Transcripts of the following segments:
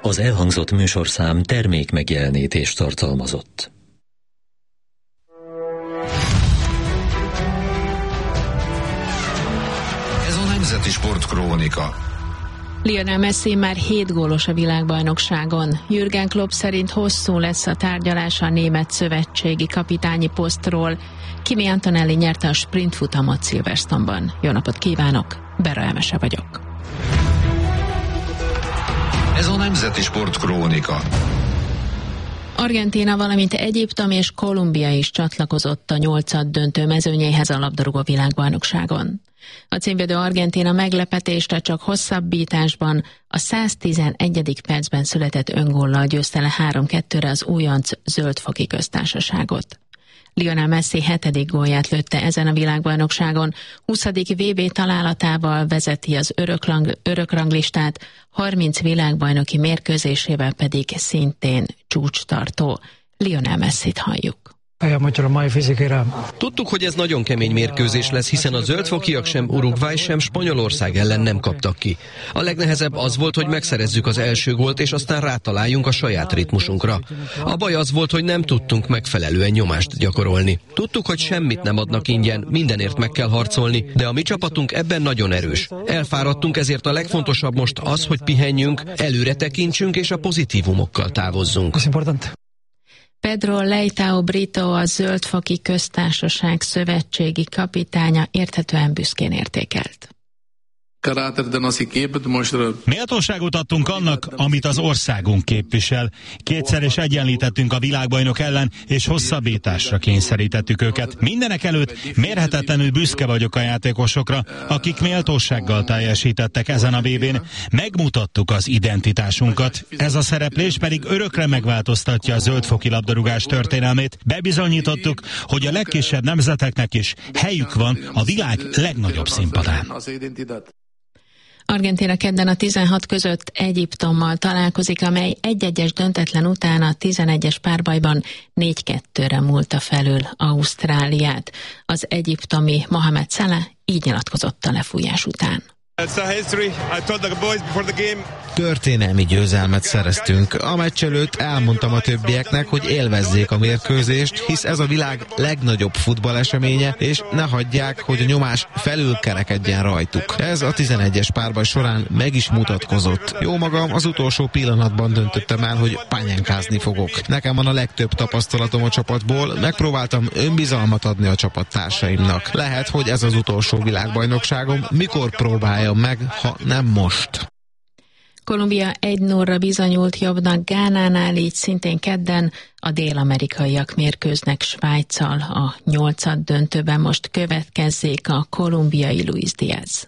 Az elhangzott műsorszám termék megjelenítést tartalmazott. Ez a Nemzeti Sportkrónika. Lionel Messi már 7 gólos a világbajnokságon. Jürgen Klopp szerint hosszú lesz a tárgyalás a német szövetségi kapitányi posztról. Kimi Antonelli nyerte a sprintfutamot Silverstone-ban. Jó napot kívánok, Bera Emese vagyok. Ez a Nemzeti Sportkrónika. Argentína, valamint Egyiptom és Kolumbia is csatlakozott a 8-döntő mezőnyéhez a labdarúgó világbajnokságon. A címvédő Argentína meglepetésre csak hosszabbításban a 111. percben született öngóllal győzte le 3-2-re az újonc Zöld-foki köztársaságot. Lionel Messi 7. gólját lőtte ezen a világbajnokságon, 20. VB találatával vezeti az örökranglistát, 30 világbajnoki mérkőzésével pedig szintén csúcstartó. Lionel Messit halljuk. Tudtuk, hogy ez nagyon kemény mérkőzés lesz, hiszen a zöldfokiak sem Uruguay, sem Spanyolország ellen nem kaptak ki. A legnehezebb az volt, hogy megszerezzük az első gólt, és aztán rátaláljunk a saját ritmusunkra. A baj az volt, hogy nem tudtunk megfelelően nyomást gyakorolni. Tudtuk, hogy semmit nem adnak ingyen, mindenért meg kell harcolni, de a mi csapatunk ebben nagyon erős. Elfáradtunk, ezért a legfontosabb most az, hogy pihenjünk, előre tekintsünk és a pozitívumokkal távozzunk. Pedro Leitão Brito, a Zöld-foki köztársaság szövetségi kapitánya érthetően büszkén értékelt. Méltóságot adtunk annak, amit az országunk képvisel. Kétszer is egyenlítettünk a világbajnok ellen, és hosszabbításra kényszerítettük őket. Mindenek előtt mérhetetlenül büszke vagyok a játékosokra, akik méltósággal teljesítettek ezen a VB-n. Megmutattuk az identitásunkat. Ez a szereplés pedig örökre megváltoztatja a zöldfoki labdarúgás történelmét. Bebizonyítottuk, hogy a legkisebb nemzeteknek is helyük van a világ legnagyobb színpadán. Argentína kedden a 16 között Egyiptommal találkozik, amely 1-1-es döntetlen után a 11-es párbajban 4-2-re múlta felül Ausztráliát. Az egyiptomi Mohamed Salah így nyilatkozott a lefújás után. Történelmi győzelmet szereztünk. A meccs előtt elmondtam a többieknek, hogy élvezzék a mérkőzést, hisz ez a világ legnagyobb futballeseménye, és ne hagyják, hogy a nyomás felülkerekedjen rajtuk. Ez a 11-es párbaj során meg is mutatkozott. Jó magam, az utolsó pillanatban döntöttem el, hogy pányánkázni fogok. Nekem van a legtöbb tapasztalatom a csapatból, megpróbáltam önbizalmat adni a csapattársaimnak. Lehet, hogy ez az utolsó világbajnokságom, mikor próbáljam meg, ha nem most. Kolumbia 1-0-ra bizonyult jobbnak Gánánál, így szintén kedden a dél-amerikaiak mérkőznek Svájccal a 8-döntőben. Most következzék a kolumbiai Luis Díaz.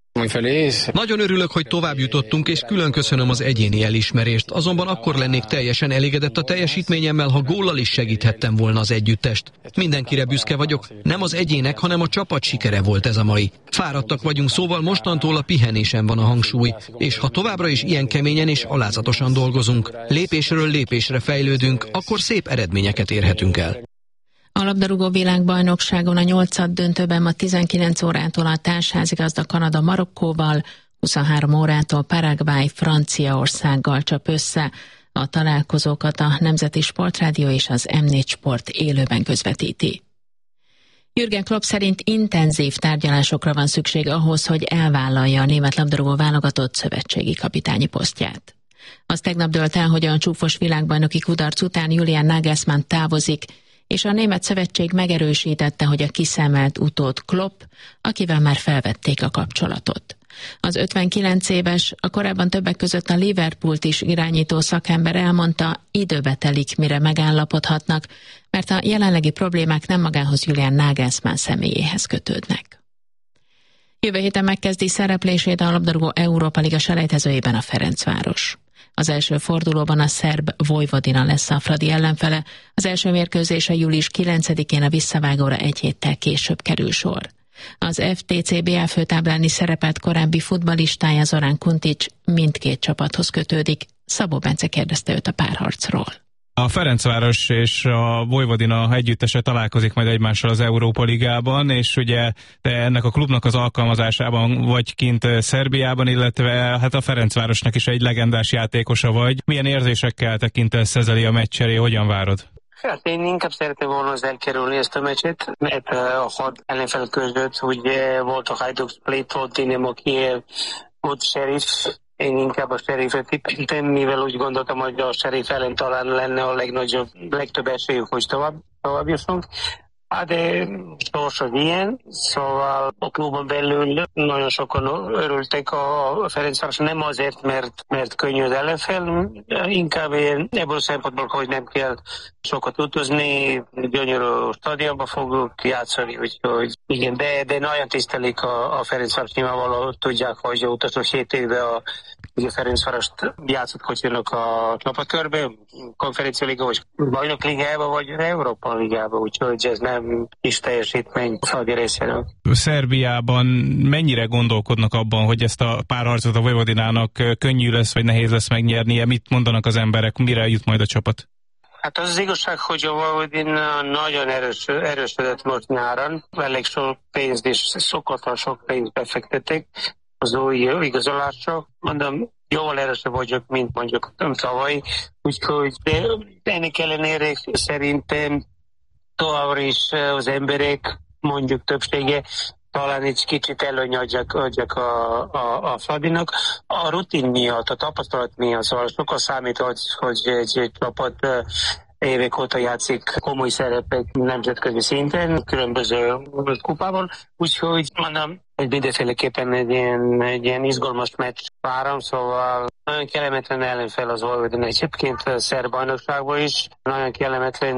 Nagyon örülök, hogy tovább jutottunk, és külön köszönöm az egyéni elismerést. Azonban akkor lennék teljesen elégedett a teljesítményemmel, ha góllal is segíthettem volna az együttest. Mindenkire büszke vagyok, nem az egyének, hanem a csapat sikere volt ez a mai. Fáradtak vagyunk, szóval mostantól a pihenésen van a hangsúly, és ha továbbra is ilyen keményen és alázatosan dolgozunk, lépésről lépésre fejlődünk, akkor szép eredményeket érhetünk el. A labdarúgó világbajnokságon a 8-döntőben ma 19 órától a társházigazda Kanada Marokkóval, 23 órától Paraguay Franciaországgal csap össze. A találkozókat a Nemzeti Sportrádió és az M4 Sport élőben közvetíti. Jürgen Klopp szerint intenzív tárgyalásokra van szükség ahhoz, hogy elvállalja a német labdarúgó válogatott szövetségi kapitányi posztját. Az tegnap dőlt el, hogy a csúfos világbajnoki kudarc után Julian Nagelsmann távozik, és a német szövetség megerősítette, hogy a kiszemelt utód Klopp, akivel már felvették a kapcsolatot. Az 59 éves, a korábban többek között a Liverpoolt is irányító szakember elmondta, időbe telik, mire megállapodhatnak, mert a jelenlegi problémák nem magához Julian Nagelsmann személyéhez kötődnek. Jövő héten megkezdi szereplését a labdarúgó Európa Liga selejtezőjében a Ferencváros. Az első fordulóban a szerb Vojvodina lesz a Fradi ellenfele, az első mérkőzése július 9-én a visszavágóra egy héttel később kerül sor. Az FTC BL főtábláni szerepelt korábbi futballistája Zoran Kuntić mindkét csapathoz kötődik. Szabó Bence kérdezte őt a párharcról. A Ferencváros és a Vojvodina együttese találkozik majd egymással az Európa Ligában, és ugye te ennek a klubnak az alkalmazásában vagy kint Szerbiában, illetve hát a Ferencvárosnak is egy legendás játékosa vagy. Milyen érzésekkel tekintesz ezzel a meccselé, hogyan várod? Hát én inkább szeretném volna az elkerülni ezt a meccset, mert a 6 ellenfél között ugye volt a Hajduk Split, volt Dinamo Kiev, volt Sheriff. Én inkább a Sheriffet tippeltem, mivel úgy gondoltam, hogy a Sheriff ellen talán lenne a legtöbb esélyük, hogy tovább jussunk. Hát de sors az ilyen, szóval a klubon belül nagyon sokan örültek a Ferencváros, nem azért, mert könnyű az ellenfél, inkább ebből a szempontból, hogy nem kell sokat utazni, gyönyörű stadionba fogunk játszani, úgyhogy igen, de nagyon tisztelik a Ferencváros, nyilvánvalóan tudják, hogy utazó 7 éve a Ferencvárost játszott kocsinak a csapatkörbe, Konferencia Liga, vagy Bajnok Ligába, vagy Európa Ligába, úgyhogy ez nem is teljesítmény Szaldi részéről. Szerbiában mennyire gondolkodnak abban, hogy ezt a párharcot a Vojvodinának könnyű lesz, vagy nehéz lesz megnyernie? Mit mondanak az emberek, mire jut majd a csapat? Hát az igazság, hogy a Vojvodina nagyon erősödött most nyáron, elég sok pénzt és szokatlan sok pénzt befektették az új igazolásra. Mondom, jóval erősebb vagyok, mint mondjuk tavaly, úgyhogy de ennek ellenére szerintem továbbra is az emberek, mondjuk többsége, talán egy kicsit előny adjak a Fradinak. A rutin miatt, a tapasztalat miatt, szóval sokkal számít, hogy egy csapat évek óta játszik komoly szerepek nemzetközi szinten, különböző kupában, úgyhogy mondom, hogy mindenféleképpen egy ilyen izgalmas meccs várom, szóval nagyon kellemetlen ellenfél az Vojvodina, egyébként szerb bajnokságban is, nagyon kellemetlen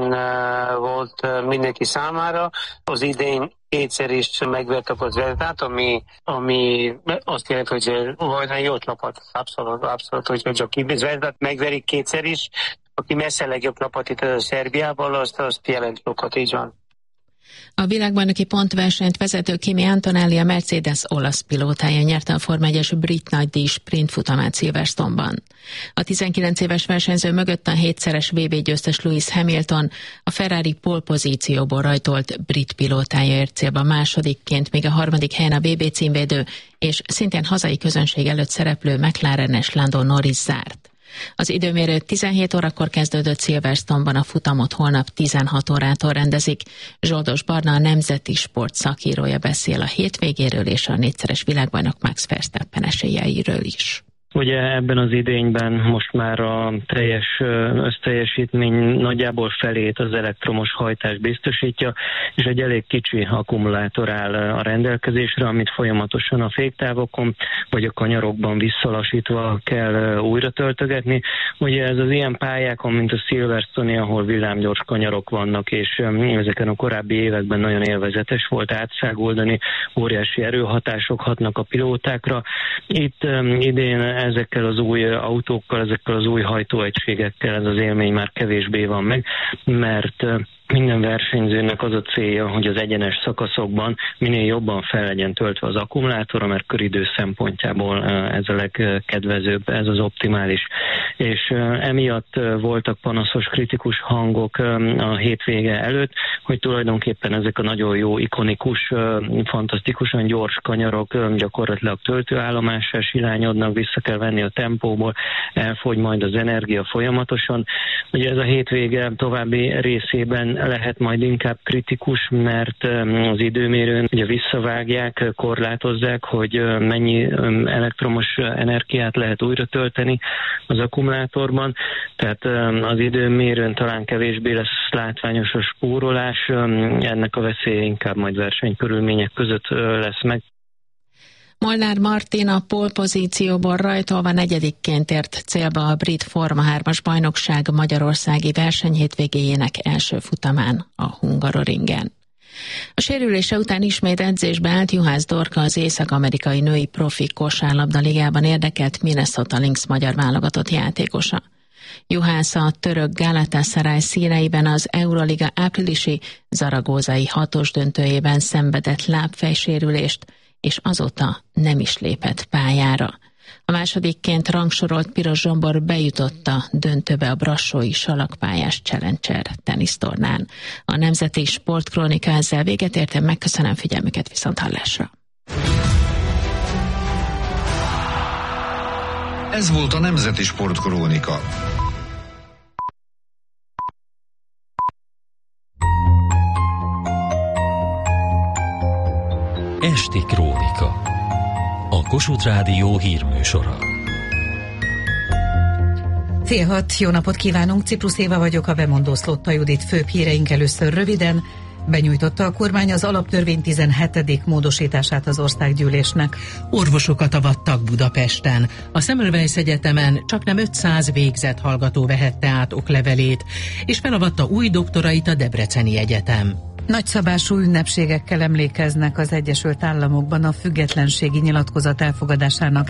volt mindenki számára. Az idén kétszer is megvertek az Zvezdát, ami azt jelenti, hogy Vojvodina jó csapat, abszolút, hogy aki Zvezdát megverik kétszer is, aki messze legjobb csapat itt a Szerbiából, azt jelent sokat, így van. A világbajnoki pontversenyt vezető Kimi Antonelli, a Mercedes olasz pilótája nyerte a Forma 1-es brit nagydíj sprint futamát Silverstone-ban. A 19 éves versenyző mögött a 7-szeres VB győztes Lewis Hamilton, a Ferrari pole pozícióból rajtolt brit pilótája ért célba másodikként, míg a harmadik helyen a VB címvédő és szintén hazai közönség előtt szereplő McLaren-es Lando Norris zárt. Az időmérő 17 órakor kezdődött Silverstone-ban, a futamot holnap 16 órától rendezik. Zsoldos Barna, a Nemzeti Sport szakírója beszél a hétvégéről és a 4-szeres világbajnok Max Verstappen esélyeiről is. Ugye ebben az idényben most már a teljes összteljesítmény nagyjából felét az elektromos hajtás biztosítja, és egy elég kicsi akkumulátor áll a rendelkezésre, amit folyamatosan a féktávokon vagy a kanyarokban visszalassítva kell újra töltögetni. Ugye ez az ilyen pályákon, mint a Silverstone, ahol villámgyors kanyarok vannak, és ezeken a korábbi években nagyon élvezetes volt átszáguldani, óriási erőhatások hatnak a pilótákra. Itt idén ezekkel az új autókkal, ezekkel az új hajtóegységekkel ez az élmény már kevésbé van meg, mert minden versenyzőnek az a célja, hogy az egyenes szakaszokban minél jobban fel legyen töltve az akkumulátora, mert köridő szempontjából ez a legkedvezőbb, ez az optimális. És emiatt voltak panaszos, kritikus hangok a hétvége előtt, hogy tulajdonképpen ezek a nagyon jó, ikonikus, fantasztikusan gyors kanyarok gyakorlatilag töltőállomással silányodnak, vissza kell venni a tempóból, elfogy majd az energia folyamatosan. Ugye ez a hétvége további részében lehet majd inkább kritikus, mert az időmérőn ugye visszavágják, korlátozzák, hogy mennyi elektromos energiát lehet újra tölteni az akkumulátorban, tehát az időmérőn talán kevésbé lesz látványos a spórolás, ennek a veszélye inkább majd versenykörülmények között lesz meg. Molnár Martin a pole pozícióból rajtolva negyedikként ért célba a brit Forma 3-as bajnokság magyarországi versenyhétvégéjének első futamán, a Hungaroringen. A sérülése után ismét edzésbe állt Juhász Dorka, az észak-amerikai női profi kosárlabda ligában érdekelt Minnesota Lynx magyar válogatott játékosa. Juhász a török Galatasaray színeiben az Euroliga áprilisi zaragózai 6-os döntőjében szenvedett lábfejsérülést, és azóta nem is lépett pályára. A másodikként rangsorolt Piros Zsombor bejutott a döntőbe a brassói salakpályás Challenger tenisztornán. A Nemzeti Sportkrónika ezzel véget ért, megköszönöm figyelmüket, viszonthallásra. Ez volt a Nemzeti Sportkrónika. Esti krónika. A Kossuth Rádió hírműsora. 5:30, jó napot kívánunk, Ciprus Éva vagyok, a bemondó Szlotta Judit. Főbb híreink először röviden. Benyújtotta a kormány az alaptörvény 17. módosítását az országgyűlésnek. Orvosokat avattak Budapesten. A Semmelweis Egyetemen csaknem 500 végzett hallgató vehette át oklevelét, és felavatta új doktorait a Debreceni Egyetem. Nagyszabású ünnepségekkel emlékeznek az Egyesült Államokban a függetlenségi nyilatkozat elfogadásának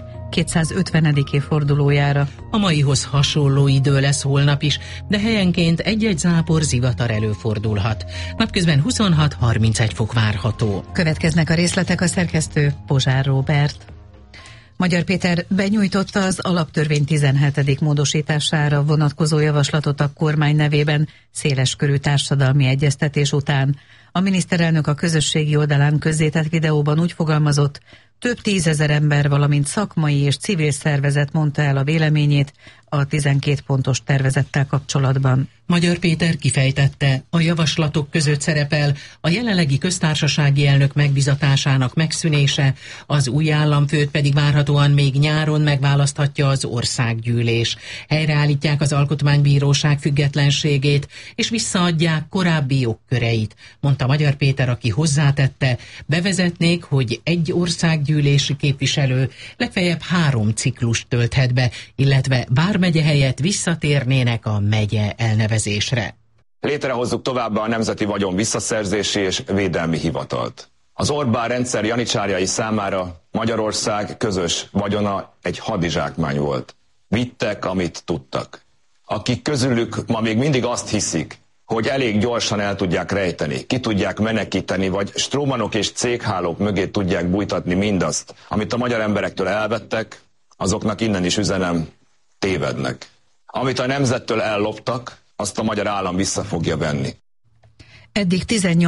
250. évfordulójára. A maihoz hasonló idő lesz holnap is, de helyenként egy-egy zápor, zivatar előfordulhat. Napközben 26-31 fok várható. Következnek a részletek, a szerkesztő Pozsár Róbert. Magyar Péter benyújtotta az alaptörvény 17. módosítására vonatkozó javaslatot a kormány nevében széleskörű társadalmi egyeztetés után. A miniszterelnök a közösségi oldalán közzétett videóban úgy fogalmazott, több 10 000 ember, valamint szakmai és civil szervezet mondta el a véleményét a 12 pontos tervezettel kapcsolatban. Magyar Péter kifejtette, a javaslatok között szerepel a jelenlegi köztársasági elnök megbizatásának megszűnése, az új államfőt pedig várhatóan még nyáron megválaszthatja az országgyűlés. Helyreállítják az alkotmánybíróság függetlenségét, és visszaadják korábbi jogköreit, mondta Magyar Péter, aki hozzátette, bevezetnék, hogy egy országgyűlési képviselő legfeljebb 3 ciklust tölthet be, illetve vármegye helyett visszatérnének a megye elnevezésre. Létrehozzuk továbbá a Nemzeti Vagyon Visszaszerzési és Védelmi Hivatalt. Az Orbán rendszer janicsárjai számára Magyarország közös vagyona egy hadizsákmány volt. Vittek, amit tudtak. Akik közülük ma még mindig azt hiszik, hogy elég gyorsan el tudják rejteni, ki tudják menekíteni, vagy strómanok és céghálók mögé tudják bújtatni mindazt, amit a magyar emberektől elvettek, azoknak innen is üzenem, tévednek. Amit a nemzettől elloptak, azt a magyar állam vissza fogja venni. Eddig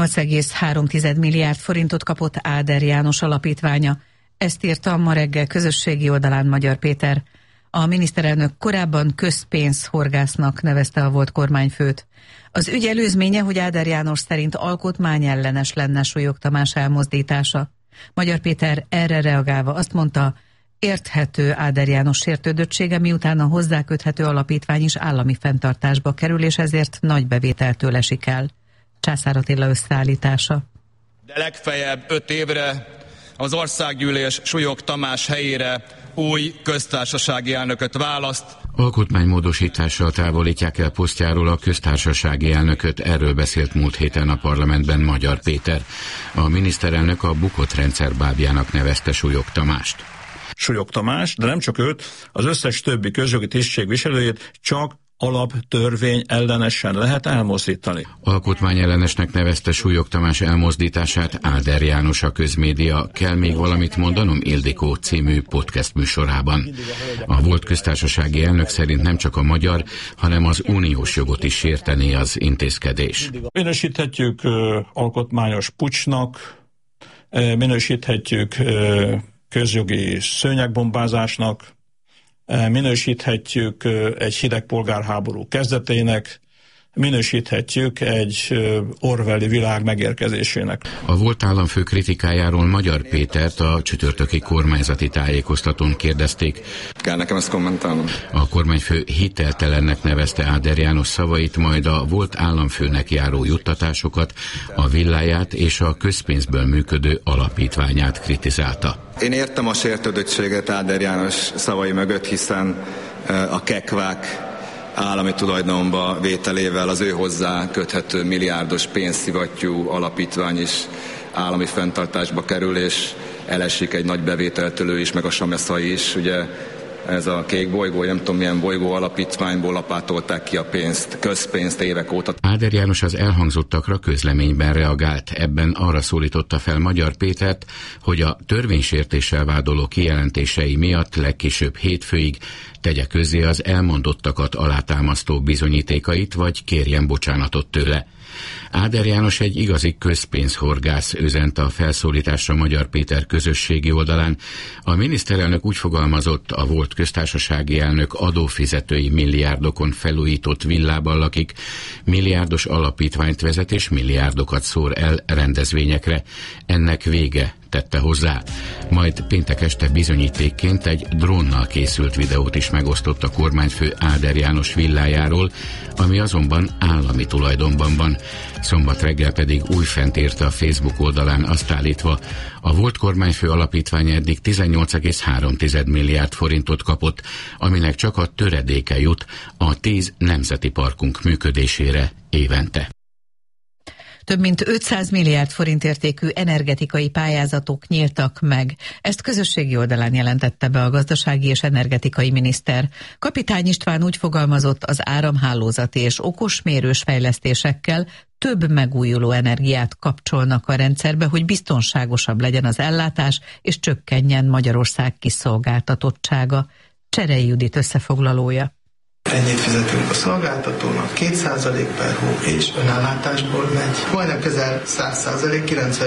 18,3 milliárd forintot kapott Áder János alapítványa. Ezt írta ma reggel közösségi oldalán Magyar Péter. A miniszterelnök korábban közpénzhorgásznak nevezte a volt kormányfőt. Az ügy előzménye, hogy Áder János szerint alkotmányellenes lenne Súlyog Tamás elmozdítása. Magyar Péter erre reagálva azt mondta, érthető Áder János sértődöttsége, miután a hozzáköthető alapítvány is állami fenntartásba kerül, és ezért nagy bevételtől esik el. Császár Attila összeállítása. De legfeljebb 5 évre az országgyűlés Súlyog Tamás helyére új köztársasági elnököt választ. Alkotmánymódosítással távolítják el posztjáról a köztársasági elnököt, erről beszélt múlt héten a parlamentben Magyar Péter. A miniszterelnök a bukott rendszer bábjának nevezte Súlyog Tamást. Súlyog Tamás, de nem csak őt, az összes többi közjogi tisztségviselőjét csak alaptörvény ellenesen lehet elmozdítani. Alkotmányellenesnek nevezte Súlyog Tamás elmozdítását Áder János, a Közmédia Kell még valamit mondanom Ildikó című podcast műsorában. A volt köztársasági elnök szerint nem csak a magyar, hanem az uniós jogot is sértené az intézkedés. Minősíthetjük alkotmányos puccsnak, minősíthetjük közjogi szőnyegbombázásnak, minősíthetjük egy hideg polgárháború kezdetének, minősíthetjük egy orwelli világ megérkezésének. A volt államfő kritikájáról Magyar Pétert a csütörtöki kormányzati tájékoztatón kérdezték. Kell nekem ezt kommentálnom? A kormányfő hiteltelennek nevezte Áder János szavait, majd a volt államfőnek járó juttatásokat, a villáját és a közpénzből működő alapítványát kritizálta. Én értem a sértődöttséget Áder János szavai mögött, hiszen a kekvák állami tulajdonba vételével az ő hozzá köthető milliárdos pénzszivattyú alapítvány is állami fenntartásba kerül, és elesik egy nagy bevételtől ő is, meg a Sameszai is. Ugye ez a kék bolygó, nem tudom milyen bolygó alapítványból lapátolták ki a pénzt, közpénzt évek óta. Áder János az elhangzottakra közleményben reagált. Ebben arra szólította fel Magyar Pétert, hogy a törvénysértéssel vádoló kijelentései miatt legkésőbb hétfőig tegye közzé az elmondottakat alátámasztó bizonyítékait, vagy kérjen bocsánatot tőle. Áder János egy igazi közpénzhorgász, üzente a felszólításra Magyar Péter közösségi oldalán. A miniszterelnök úgy fogalmazott, a volt köztársasági elnök adófizetői milliárdokon felújított villában lakik, milliárdos alapítványt vezet és milliárdokat szór el rendezvényekre. Ennek vége, tette hozzá. Majd péntek este bizonyítékként egy drónnal készült videót is megosztott a kormányfő Áder János villájáról, ami azonban állami tulajdonban van. Szombat reggel pedig újfent írta a Facebook oldalán azt állítva, a volt kormányfő alapítványa eddig 18,3 milliárd forintot kapott, aminek csak a töredéke jut a 10 nemzeti parkunk működésére évente. Több mint 500 milliárd forint értékű energetikai pályázatok nyíltak meg. Ezt közösségi oldalán jelentette be a gazdasági és energetikai miniszter. Kapitány István úgy fogalmazott, az áramhálózati és okosmérős fejlesztésekkel több megújuló energiát kapcsolnak a rendszerbe, hogy biztonságosabb legyen az ellátás, és csökkenjen Magyarország kiszolgáltatottsága. Cserei Judit összefoglalója. Ennyit fizetünk a szolgáltatónak, 2% per hó, és önellátásból megy. Majdnem közel 100%,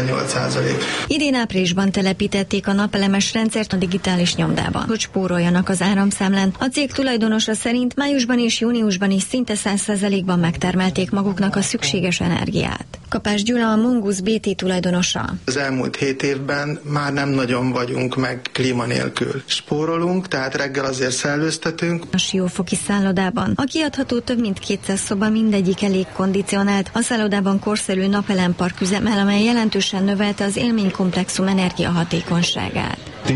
98%. Idén áprilisban telepítették a napelemes rendszert a digitális nyomdában, hogy spóroljanak az áramszámlán. A cég tulajdonosa szerint májusban és júniusban is szinte 100%-ban megtermelték maguknak a szükséges energiát. Kapás Gyula, a Mongus BT tulajdonosa. Az elmúlt 7 évben már nem nagyon vagyunk meg klíma nélkül. Spórolunk, tehát reggel azért szellőztetünk. A Siófoki szállodában. A kiadható több mint 200 szoba mindegyik elég kondicionált. A szállodában korszerű napelempark üzemel, amely jelentősen növelte az élménykomplexum energiahatékonyságát.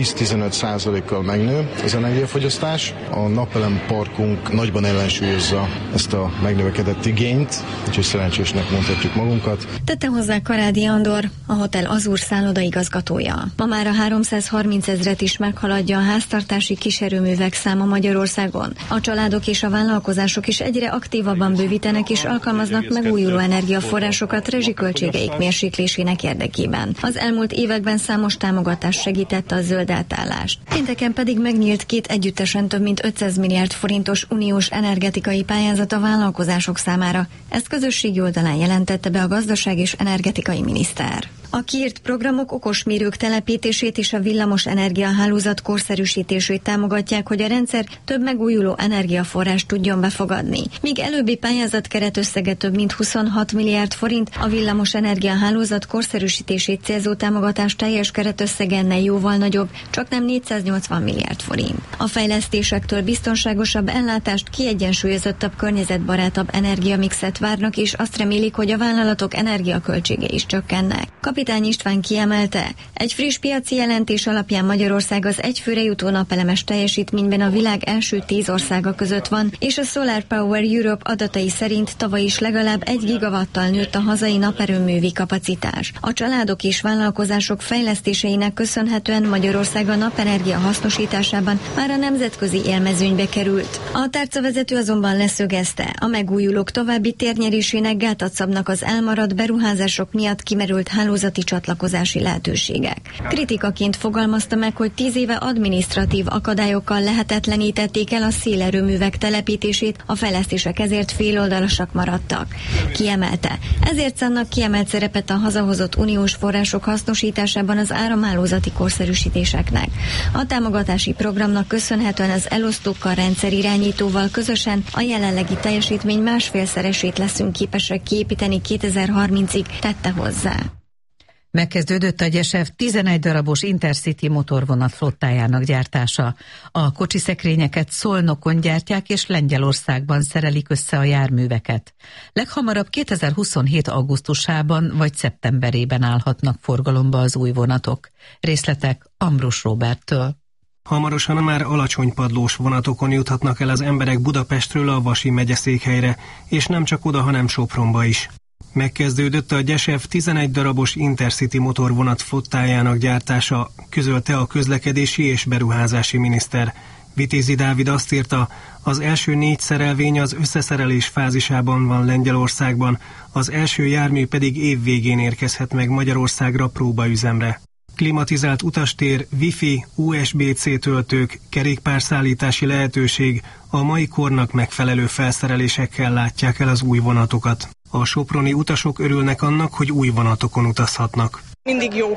10-15%-kal megnő az energiafogyasztás. A napelemparkunk nagyban ellensúlyozza ezt a megnövekedett igényt, úgyhogy szerencsésnek mondhatjuk magunkat. Tette hozzá Karádi Andor, a Hotel Azur szálloda igazgatója. Ma már a 330 000-et is meghaladja a háztartási kiserőművek száma Magyarországon. A családok és a vállalkozások is egyre aktívabban bővítenek és alkalmaznak megújuló energiaforrásokat rezsiköltségeik mérséklésének érdekében. Az elmúlt években számos támogatás segítette a zöld átállást. Pénteken pedig megnyílt 2 együttesen több mint 500 milliárd forintos uniós energetikai pályázat a vállalkozások számára. Ezt közösségi oldalán jelentette be a gazdaság és energetikai miniszter. A kiírt programok okosmérők telepítését és a villamos energiahálózat korszerűsítését támogatják, hogy a rendszer több megújuló energiaforrást tudjon befogadni. Míg előbbi pályázat keretösszege több mint 26 milliárd forint, a villamos energiahálózat korszerűsítését célzó támogatás teljes keretösszege ennél jóval nagyobb, csaknem 480 milliárd forint. A fejlesztésektől biztonságosabb ellátást, kiegyensúlyozottabb, környezetbarátabb energiamixet várnak, és azt remélik, hogy a vállalatok energiaköltségei is csökkennek. Kapitány István kiemelte, egy friss piaci jelentés alapján Magyarország az egyfőre jutó napelemes teljesítményben a világ első 10 országa között van, és a Solar Power Europe adatai szerint tavaly is legalább 1 gigawattal nőtt a hazai naperőművi kapacitás. A családok és vállalkozások fejlesztéseinek köszönhetően Magyarország a napenergia hasznosításában már a nemzetközi élmezőnybe került. A tárcavezető azonban leszögezte, a megújulók további térnyerésének gátat szabnak az elmaradt beruházások miatt kimerült hálózati csatlakozási lehetőségek. Kritikaként fogalmazta meg, hogy 10 éve adminisztratív akadályokkal lehetetlenítették el a szélerőművek telepítését, a fejlesztések ezért féloldalasak maradtak. Kiemelte, ezért szánnak kiemelt szerepet a hazahozott uniós források hasznosításában az áramhálózati korszerűsítéseknek. A támogatási programnak köszönhetően az elosztókkal, rendszerirányítóval közösen a jelenlegi teljesítmény másfélszeresét leszünk képesek kiépíteni 2030-ig, tette hozzá. Megkezdődött a GESEV 11 darabos Intercity motorvonat flottájának gyártása. A kocsiszekrényeket Szolnokon gyártják és Lengyelországban szerelik össze a járműveket. Leghamarabb 2027. augusztusában vagy szeptemberében állhatnak forgalomba az új vonatok. Részletek Ambrus Roberttől. Hamarosan már alacsony padlós vonatokon juthatnak el az emberek Budapestről a Vasi megyeszékhelyre, és nem csak oda, hanem Sopronba is. Megkezdődött a GESEV 11 darabos Intercity motorvonat flottájának gyártása, közölte a közlekedési és beruházási miniszter. Vitézi Dávid azt írta, az első 4 szerelvény az összeszerelés fázisában van Lengyelországban, az első jármű pedig év végén érkezhet meg Magyarországra próbaüzemre. Klimatizált utastér, wifi, USB-C töltők, kerékpárszállítási lehetőség, a mai kornak megfelelő felszerelésekkel látják el az új vonatokat. A soproni utasok örülnek annak, hogy új vonatokon utazhatnak. Mindig jó,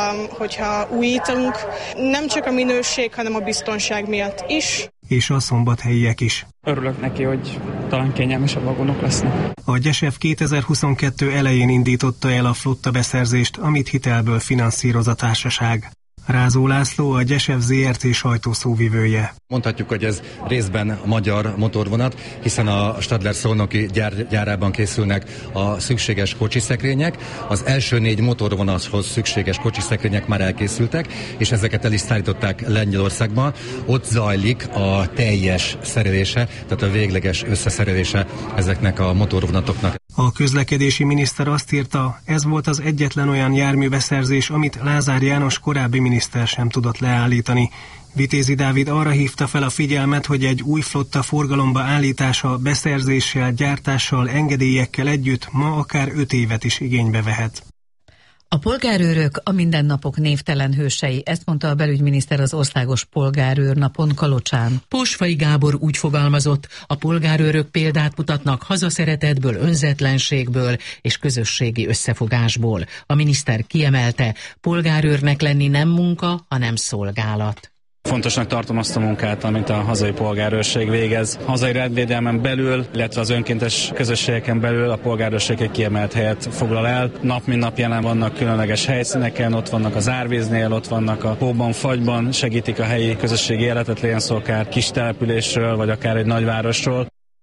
hogyha újítunk, nem csak a minőség, hanem a biztonság miatt is. És a szombathelyiek is. Örülök neki, hogy talán kényelmesebb vagonok lesznek. A GYESEV 2022 elején indította el a flotta beszerzést, amit hitelből finanszíroz a társaság. Rázó László, a GYESEV ZRT sajtószóvivője. Mondhatjuk, hogy ez részben magyar motorvonat, hiszen a Stadler Szolnoki gyárában készülnek a szükséges kocsiszekrények. Az első 4 motorvonathoz szükséges kocsiszekrények már elkészültek, és ezeket el is szállították Lengyelországba. Ott zajlik a teljes szerelése, tehát a végleges összeszerelése ezeknek a motorvonatoknak. A közlekedési miniszter azt írta, ez volt az egyetlen olyan járműbeszerzés, amit Lázár János korábbi miniszter sem tudott leállítani. Vitézi Dávid arra hívta fel a figyelmet, hogy egy új flotta forgalomba állítása beszerzéssel, gyártással, engedélyekkel együtt ma akár 5 évet is igénybe vehet. A polgárőrök a mindennapok névtelen hősei, ezt mondta a belügyminiszter az Országos Polgárőrnapon Kalocsán. Pósfai Gábor úgy fogalmazott, a polgárőrök példát mutatnak hazaszeretetből, önzetlenségből és közösségi összefogásból. A miniszter kiemelte, polgárőrnek lenni nem munka, hanem szolgálat. Fontosnak tartom azt a munkát, amit a hazai polgárőrség végez. Hazai rendvédelmen belül, illetve az önkéntes közösségeken belül a polgárőrség egy kiemelt helyet foglal el. Nap mint nap jelen vannak különleges helyszíneken, ott vannak az árvíznél, ott vannak a hóban, fagyban, segítik a helyi közösségi életet, legyen szó akár kis településről, vagy akár egy nagyvárosról.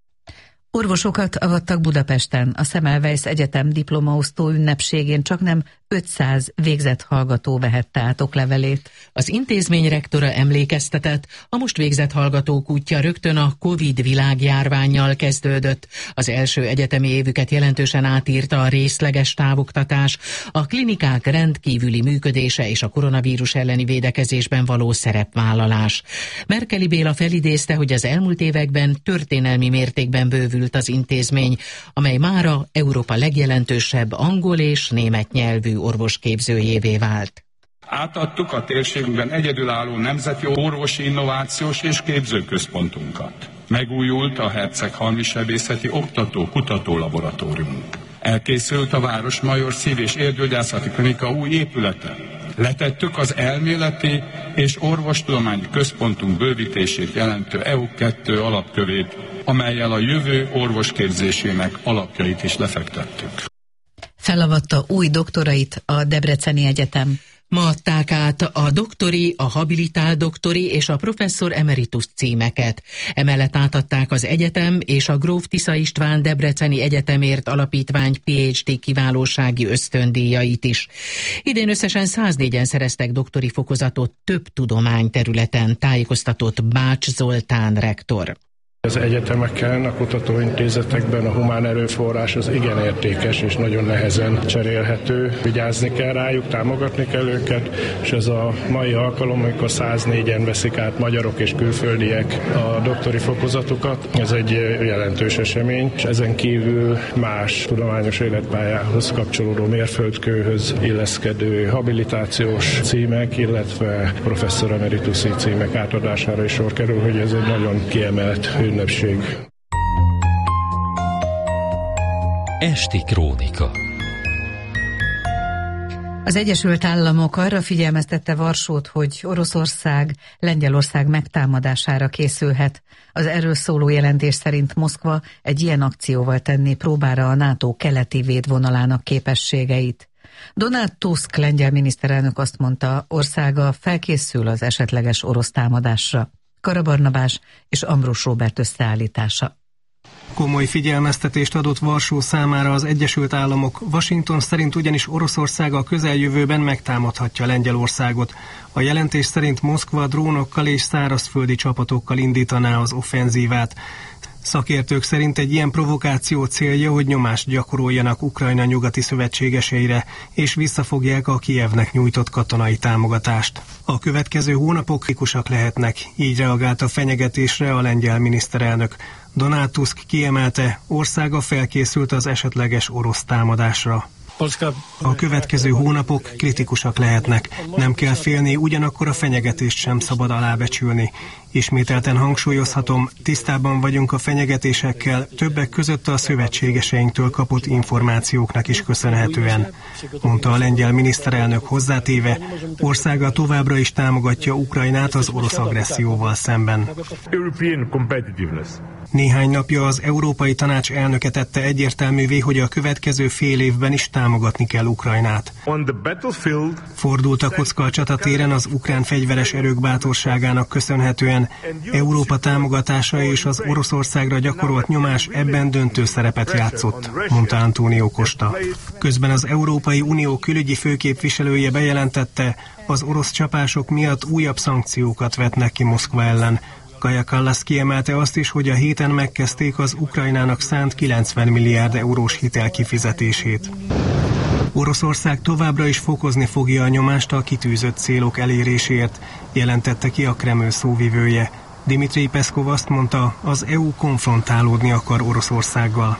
Orvosokat avattak Budapesten. A Semmelweis Egyetem diplomaosztó ünnepségén csaknem 500 végzett hallgató vehette át oklevelét. Az intézmény rektora emlékeztetett, a most végzett hallgatók útja rögtön a Covid világjárvánnyal kezdődött. Az első egyetemi évüket jelentősen átírta a részleges távoktatás, a klinikák rendkívüli működése és a koronavírus elleni védekezésben való szerepvállalás. Merkeli Béla felidézte, hogy az elmúlt években történelmi mértékben bővült az intézmény, amely mára Európa legjelentősebb angol és német nyelvű orvosképzőjévé vált. Átadtuk a térségünkben egyedülálló nemzeti orvosi innovációs és képzőközpontunkat. Megújult a Herceghalmi Sebészeti Oktató-Kutató Laboratórium. Elkészült a Városmajor Szív- és Érdőgyászati Klinika új épülete. Letettük az elméleti és orvostudományi központunk bővítését jelentő EU2 alapkövét, amellyel a jövő orvosképzésének alapjait is lefektettük. Felavatta új doktorait a Debreceni Egyetem. Ma adták át a doktori, a habilitált doktori és a professzor emeritus címeket. Emellett átadták az egyetem és a Gróf Tisza István Debreceni Egyetemért Alapítvány PhD kiválósági ösztöndíjait is. Idén összesen 104-en szereztek doktori fokozatot több tudományterületen, tájékoztatott Bács Zoltán rektor. Az egyetemeken, a kutatóintézetekben a humán erőforrás az igen értékes és nagyon nehezen cserélhető. Vigyázni kell rájuk, támogatni kell őket, és ez a mai alkalom, amikor 104-en veszik át magyarok és külföldiek a doktori fokozatukat, ez egy jelentős esemény, és ezen kívül más tudományos életpályához kapcsolódó mérföldkőhöz illeszkedő habilitációs címek, illetve professzor emeritusi címek átadására is sor kerül, hogy ez egy nagyon kiemelt ünnepség. Esti krónika. Az Egyesült Államok arra figyelmeztette Varsót, hogy Oroszország Lengyelország megtámadására készülhet. Az erről szóló jelentés szerint Moszkva egy ilyen akcióval tenné próbára a NATO keleti védvonalának képességeit. Donald Tusk lengyel miniszterelnök azt mondta, országa felkészül az esetleges orosz támadásra. Kara Barnabás és Ambrus Róbert összeállítása. Komoly figyelmeztetést adott Varsó számára az Egyesült Államok. Washington szerint ugyanis Oroszország a közeljövőben megtámadhatja Lengyelországot. A jelentés szerint Moszkva drónokkal és szárazföldi csapatokkal indítaná az offenzívát. Szakértők szerint egy ilyen provokáció célja, hogy nyomást gyakoroljanak Ukrajna nyugati szövetségeseire, és visszafogják a Kijevnek nyújtott katonai támogatást. A következő hónapok kritikusak lehetnek, így reagált a fenyegetésre a lengyel miniszterelnök. Donald Tusk kiemelte, országa felkészült az esetleges orosz támadásra. A következő hónapok kritikusak lehetnek. Nem kell félni, ugyanakkor a fenyegetést sem szabad alábecsülni. Ismételten hangsúlyozhatom, tisztában vagyunk a fenyegetésekkel, többek között a szövetségeseinktől kapott információknak is köszönhetően, mondta a lengyel miniszterelnök hozzátéve, országa továbbra is támogatja Ukrajnát az orosz agresszióval szemben. Néhány napja az Európai Tanács elnöke tette egyértelművé, hogy a következő fél évben is támogatni kell Ukrajnát. Fordult a kocka a csatatéren az ukrán fegyveres erők bátorságának köszönhetően. Európa támogatása és az Oroszországra gyakorolt nyomás ebben döntő szerepet játszott, mondta Antonio Costa. Közben az Európai Unió külügyi főképviselője bejelentette, az orosz csapások miatt újabb szankciókat vetnek ki Moszkva ellen. Kaja Kallas kiemelte azt is, hogy a héten megkezdték az Ukrajnának szánt 90 milliárd eurós hitel kifizetését. Oroszország továbbra is fokozni fogja a nyomást a kitűzött célok eléréséért, jelentette ki a Kreml szóvivője. Dmitrij Peszkov azt mondta, az EU konfrontálódni akar Oroszországgal.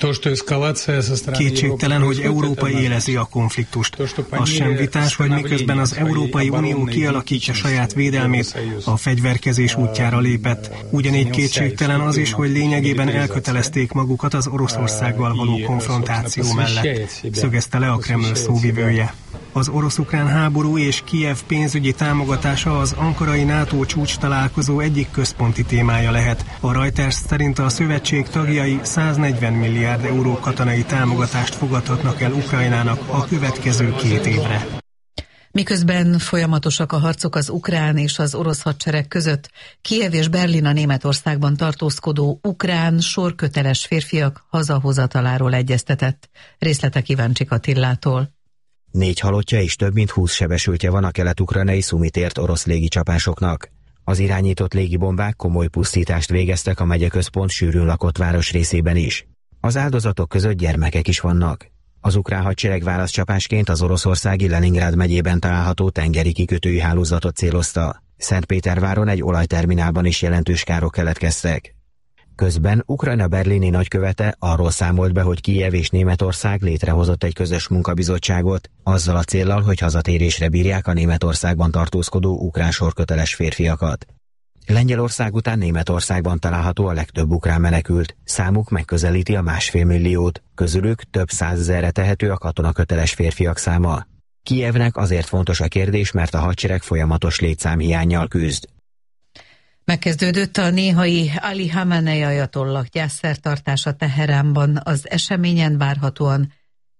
Kétségtelen, hogy Európa élezi a konfliktust. Az sem vitás, hogy miközben az Európai Unió kialakítja saját védelmét, a fegyverkezés útjára lépett. Ugyanígy kétségtelen az is, hogy lényegében elkötelezték magukat az Oroszországgal való konfrontáció mellett, szögezte le a Kreml szóvivője. Az orosz-ukrán háború és Kijev pénzügyi támogatása az ankarai NATO csúcs találkozó egyik központi témája lehet. A Reuters szerint a szövetség tagjai 140 milliárd euró katonai támogatást fogadhatnak el Ukrajnának a következő 2 évre. Miközben folyamatosak a harcok az ukrán és az orosz hadsereg között, Kijev és Berlin a Németországban tartózkodó ukrán sorköteles férfiak hazahozataláról egyeztetett. Részletek Iváncsik Attillától. 4 halottja és több mint 20 sebesültje van a kelet-ukrajnai Szumitért orosz légicsapásoknak. Az irányított légibombák komoly pusztítást végeztek a megyeközpont sűrűn lakott városrészében is. Az áldozatok között gyermekek is vannak. Az ukrán hadsereg válaszcsapásként az oroszországi Leningrád megyében található tengeri kikötői hálózatot célozta. Szentpéterváron egy olajterminálban is jelentős károk keletkeztek. Közben Ukrajna berlini nagykövete arról számolt be, hogy Kijev és Németország létrehozott egy közös munkabizottságot, azzal a céllal, hogy hazatérésre bírják a Németországban tartózkodó ukrán sorköteles férfiakat. Lengyelország után Németországban található a legtöbb ukrán menekült, számuk megközelíti a 1,5 milliót, közülük több 100 000-re tehető a katonaköteles férfiak száma. Kijevnek azért fontos a kérdés, mert a hadsereg folyamatos létszámhiánnyal küzd. Megkezdődött a néhai Ali Khamenei ajatollah gyászszertartása Teheránban. Az eseményen várhatóan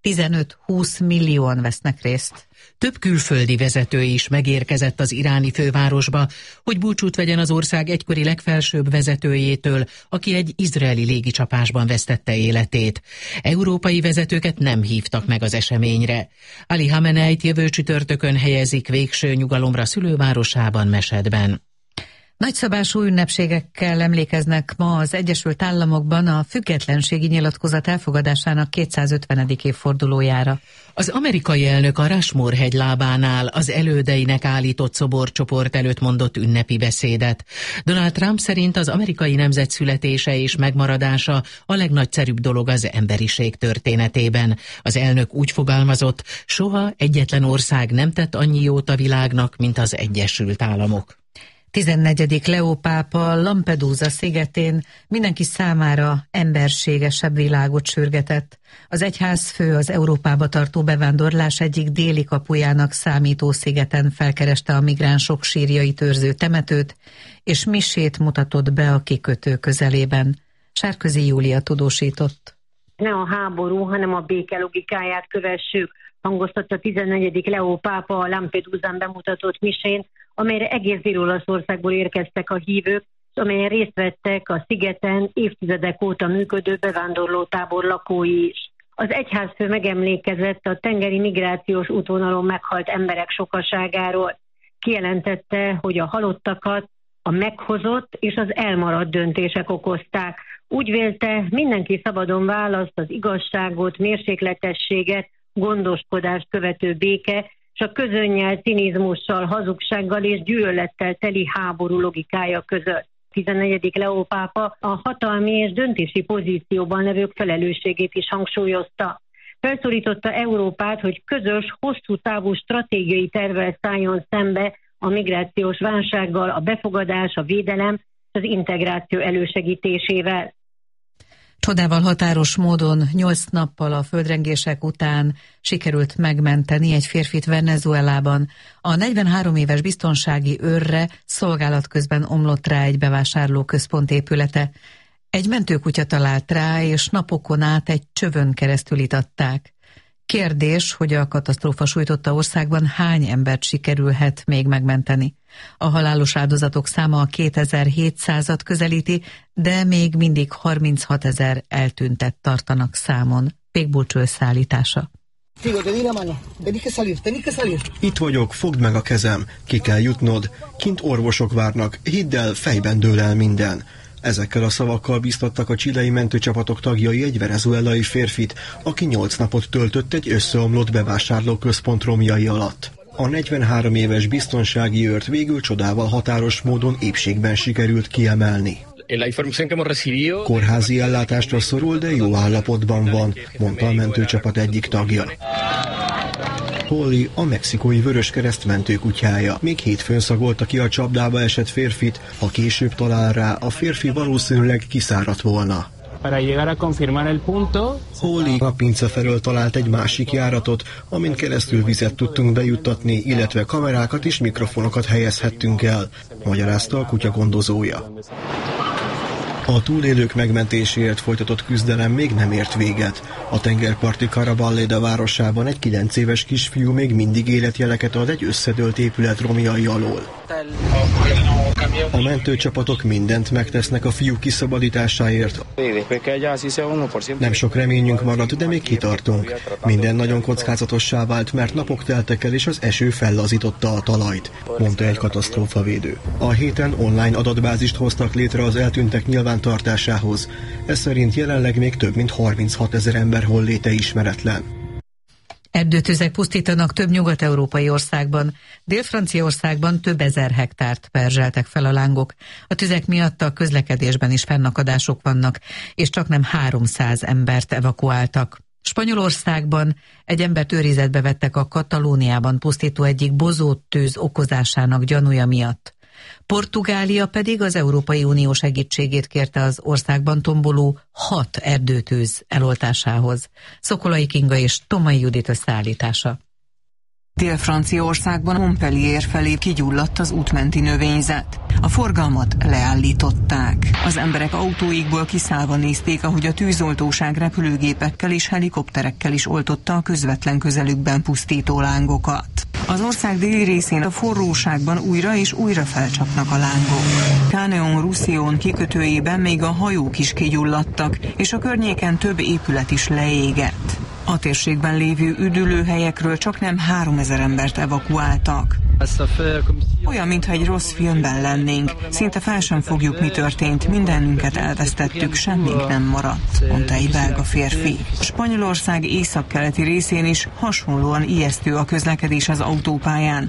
15-20 millióan vesznek részt. Több külföldi vezető is megérkezett az iráni fővárosba, hogy búcsút vegyen az ország egykori legfelsőbb vezetőjétől, aki egy izraeli légicsapásban vesztette életét. Európai vezetőket nem hívtak meg az eseményre. Ali Khameneit jövő csütörtökön helyezik végső nyugalomra szülővárosában, Mesedben. Nagyszabású ünnepségekkel emlékeznek ma az Egyesült Államokban a függetlenségi nyilatkozat elfogadásának 250. évfordulójára. Az amerikai elnök a Rushmore-hegy lábánál az elődeinek állított szoborcsoport előtt mondott ünnepi beszédet. Donald Trump szerint az amerikai nemzet születése és megmaradása a legnagyszerűbb dolog az emberiség történetében. Az elnök úgy fogalmazott, soha egyetlen ország nem tett annyi jót a világnak, mint az Egyesült Államok. 14. Leó pápa Lampedusa szigetén mindenki számára emberségesebb világot sürgetett. Az egyházfő az Európába tartó bevándorlás egyik déli kapujának számító szigeten felkereste a migránsok sírjait őrző temetőt, és misét mutatott be a kikötő közelében. Sárközi Júlia tudósított. Ne a háború, hanem a béke logikáját kövessük, hangoztatta 14. Leó pápa a Lampedusán bemutatott misén, amelyre egész Dél-Olaszországból érkeztek a hívők, amelyen részt vettek a szigeten évtizedek óta működő bevándorlótábor lakói is. Az egyházfő megemlékezett a tengeri migrációs útvonalon meghalt emberek sokaságáról. Kijelentette, hogy a halottakat a meghozott és az elmaradt döntések okozták. Úgy vélte, mindenki szabadon választ az igazságot, mérsékletességet, gondoskodást követő béke, és a közönnyel, cinizmussal, hazugsággal és gyűlölettel teli háború logikája között. 14. Leó pápa a hatalmi és döntési pozícióban levők felelősségét is hangsúlyozta. Felszólította Európát, hogy közös, hosszú távú stratégiai tervvel szálljon szembe a migrációs válsággal, a befogadás, a védelem és az integráció elősegítésével. Csodával határos módon 8 nappal a földrengések után sikerült megmenteni egy férfit Venezuelában. A 43 éves biztonsági őrre szolgálat közben omlott rá egy bevásárlóközpont épülete. Egy mentőkutya talált rá, és napokon át egy csövön keresztül itatták. Kérdés, hogy a katasztrófa sújtotta országban hány embert sikerülhet még megmenteni. A halálos áldozatok száma a 2700-at közelíti, de még mindig 36 000 eltüntet tartanak számon. Pékbulcső szállítása. Itt vagyok, fogd meg a kezem, ki kell jutnod, kint orvosok várnak, hidd el, fejben dől el minden. Ezekkel a szavakkal bíztattak a chilei mentőcsapatok tagjai egy venezuelai férfit, aki 8 napot töltött egy összeomlott bevásárlóközpont romjai alatt. A 43 éves biztonsági őrt végül csodával határos módon épségben sikerült kiemelni. Kórházi ellátásra szorul, de jó állapotban van, mondta a mentőcsapat egyik tagja. Holly a mexikói Vöröskereszt mentőkutyája. Még hétfőn szagolta ki a csapdába esett férfit, ha később talál rá, a férfi valószínűleg kiszáradt volna. Holly a pince felől talált egy másik járatot, amin keresztül vizet tudtunk bejuttatni, illetve kamerákat és mikrofonokat helyezhettünk el, magyarázta a kutya gondozója. A túlélők megmentéséért folytatott küzdelem még nem ért véget. A tengerparti Caraballeda városában egy 9 éves kisfiú még mindig életjeleket ad egy összedőlt épület romjai alól. A mentőcsapatok mindent megtesznek a fiú kiszabadításáért. Nem sok reményünk maradt, de még kitartunk. Minden nagyon kockázatossá vált, mert napok teltek el, és az eső fellazította a talajt, mondta egy katasztrófavédő. A héten online adatbázist hoztak létre az eltűntek nyilvántartásához. Ez szerint jelenleg még több mint 36 000 ember holléte ismeretlen. Erdőtüzek pusztítanak több nyugat-európai országban. Dél-Franciaországban több ezer hektárt perzseltek fel a lángok. A tüzek miatt a közlekedésben is fennakadások vannak, és csaknem 300 embert evakuáltak. Spanyolországban egy embert őrizetbe vettek a Katalóniában pusztító egyik bozóttűz okozásának gyanúja miatt. Portugália pedig az Európai Unió segítségét kérte az országban tomboló 6 erdőtűz eloltásához. Szokolai Kinga és Tomai Judit összeállítása. Dél-Franciaországban Montpellier felé kigyulladt az útmenti növényzet. A forgalmat leállították. Az emberek autóikból kiszállva nézték, ahogy a tűzoltóság repülőgépekkel és helikopterekkel is oltotta a közvetlen közelükben pusztító lángokat. Az ország déli részén a forróságban újra és újra felcsapnak a lángok. Caneon-Roussillon kikötőjében még a hajók is kigyulladtak, és a környéken több épület is leégett. A térségben lévő üdülőhelyekről csaknem 3000 embert evakuáltak. Olyan, mintha egy rossz filmben lennénk. Szinte fel sem fogjuk, mi történt. Mindenünket elvesztettük, semmink nem maradt, mondta egy belga férfi. Spanyolország északkeleti részén is hasonlóan ijesztő a közlekedés az autópályán.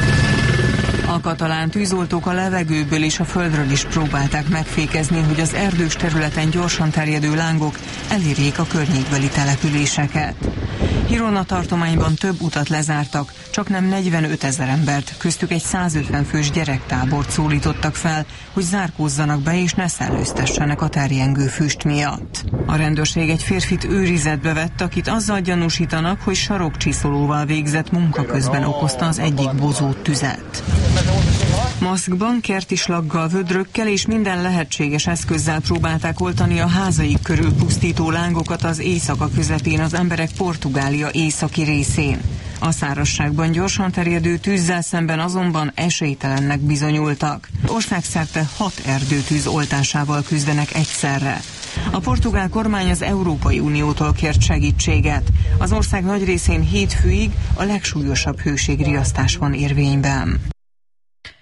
A katalán tűzoltók a levegőből és a földről is próbálták megfékezni, hogy az erdős területen gyorsan terjedő lángok elérjék a környékbeli településeket. Girona tartományban több utat lezártak, csaknem 45 000 embert, köztük egy 150 fős gyerektábort szólítottak fel, hogy zárkózzanak be és ne szellőztessenek a terjengő füst miatt. A rendőrség egy férfit őrizetbe vett, akit azzal gyanúsítanak, hogy sarokcsiszolóval végzett munka közben okozta az egyik bozót tüzet. Maszkban, kertislaggal, vödrökkel és minden lehetséges eszközzel próbálták oltani a házaik körül pusztító lángokat az éjszaka közepén az emberek Portugália északi részén. A szárazságban gyorsan terjedő tűzzel szemben azonban esélytelennek bizonyultak. Országszerte 6 erdőtűz oltásával küzdenek egyszerre. A portugál kormány az Európai Uniótól kért segítséget. Az ország nagy részén hétfőig a legsúlyosabb hőségriasztás van érvényben.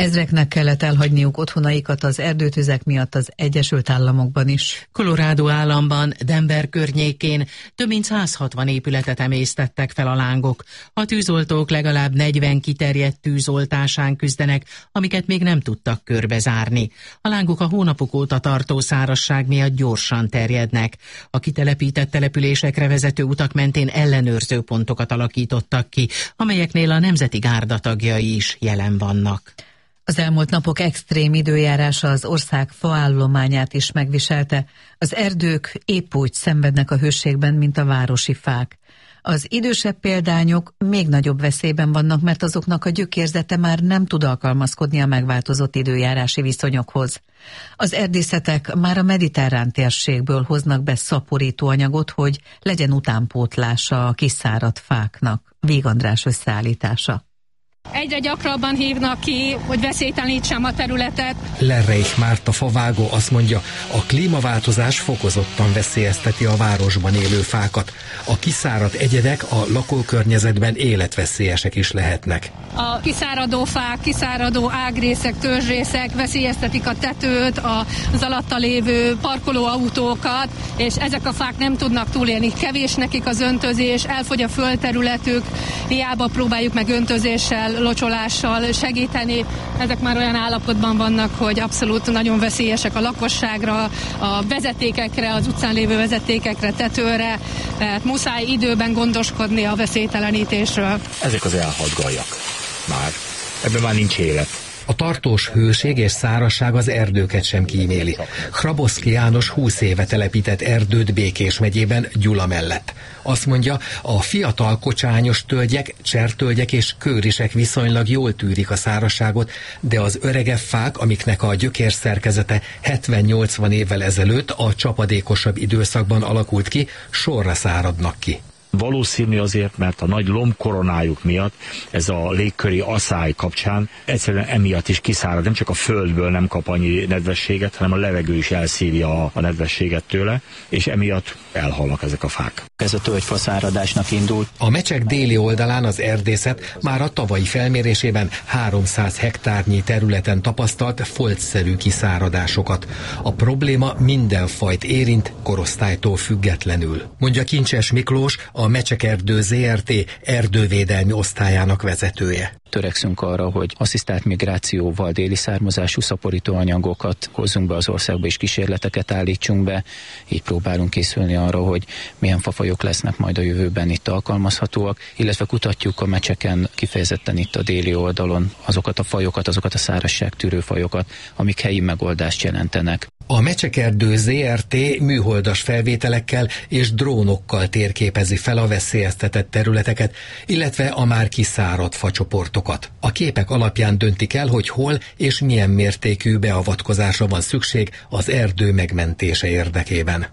Ezreknek kellett elhagyniuk otthonaikat az erdőtüzek miatt az Egyesült Államokban is. Colorado államban, Denver környékén több mint 160 épületet emésztettek fel a lángok. A tűzoltók legalább 40 kiterjedt tűzoltásán küzdenek, amiket még nem tudtak körbezárni. A lángok a hónapok óta tartó szárazság miatt gyorsan terjednek. A kitelepített településekre vezető utak mentén ellenőrző pontokat alakítottak ki, amelyeknél a Nemzeti Gárda tagjai is jelen vannak. Az elmúlt napok extrém időjárása az ország faállományát is megviselte. Az erdők épp úgy szenvednek a hőségben, mint a városi fák. Az idősebb példányok még nagyobb veszélyben vannak, mert azoknak a gyökérzete már nem tud alkalmazkodni a megváltozott időjárási viszonyokhoz. Az erdészetek már a mediterrán térségből hoznak be szaporító anyagot, hogy legyen utánpótlása a kiszáradt fáknak. Vég András összeállítása. Egyre gyakrabban hívnak ki, hogy veszélytelenítsem a területet. Lerreich Márta favágó azt mondja, a klímaváltozás fokozottan veszélyezteti a városban élő fákat. A kiszáradt egyedek a lakókörnyezetben életveszélyesek is lehetnek. A kiszáradó fák, kiszáradó ágrészek, törzsrészek veszélyeztetik a tetőt, az alatta lévő parkolóautókat, és ezek a fák nem tudnak túlélni. Kevés nekik az öntözés, elfogy a földterületük, hiába próbáljuk meg öntözéssel, locsolással segíteni. Ezek már olyan állapotban vannak, hogy abszolút nagyon veszélyesek a lakosságra, a vezetékekre, az utcán lévő vezetékekre, tetőre. Tehát muszáj időben gondoskodni a veszélytelenítésről. Ezek az elhalt gajak már. Ebben már nincs élet. A tartós hőség és szárazság az erdőket sem kíméli. Hrabowski János 20 éve telepített erdőt Békés megyében, Gyula mellett. Azt mondja, a fiatal kocsányos tölgyek, csertölgyek és kőrisek viszonylag jól tűrik a szárazságot, de az öregebb fák, amiknek a gyökérszerkezete 70-80 évvel ezelőtt a csapadékosabb időszakban alakult ki, sorra száradnak ki. Valószínű azért, mert a nagy lombkoronájuk miatt ez a légköri aszály kapcsán egyszerűen emiatt is kiszárad. Nem csak a földből nem kap annyi nedvességet, hanem a levegő is elszívja a nedvességet tőle, és emiatt elhalnak ezek a fák. Ez a tölgyfaszáradásnak indult. A Mecsek déli oldalán az erdészet már a tavalyi felmérésében 300 hektárnyi területen tapasztalt foltszerű kiszáradásokat. A probléma minden fajt érint, korosztálytól függetlenül. Mondja Kincses Miklós, a Mecsek-erdő ZRT erdővédelmi osztályának vezetője. Törekszünk arra, hogy asszisztált migrációval déli származású szaporító anyagokat hozzunk be az országba, és kísérleteket állítsunk be. Így próbálunk készülni arra, hogy milyen fafajok lesznek majd a jövőben itt alkalmazhatóak, illetve kutatjuk a Mecseken, kifejezetten itt a déli oldalon azokat a fajokat, azokat a szárazságtűrő fajokat, amik helyi megoldást jelentenek. A Mecsek-erdő ZRT műholdas felvételekkel és drónokkal térképezi fel a veszélyeztetett területeket, illetve a már kiszáradt facsoportokat. A képek alapján döntik el, hogy hol és milyen mértékű beavatkozásra van szükség az erdő megmentése érdekében.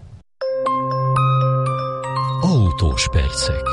Autós percek.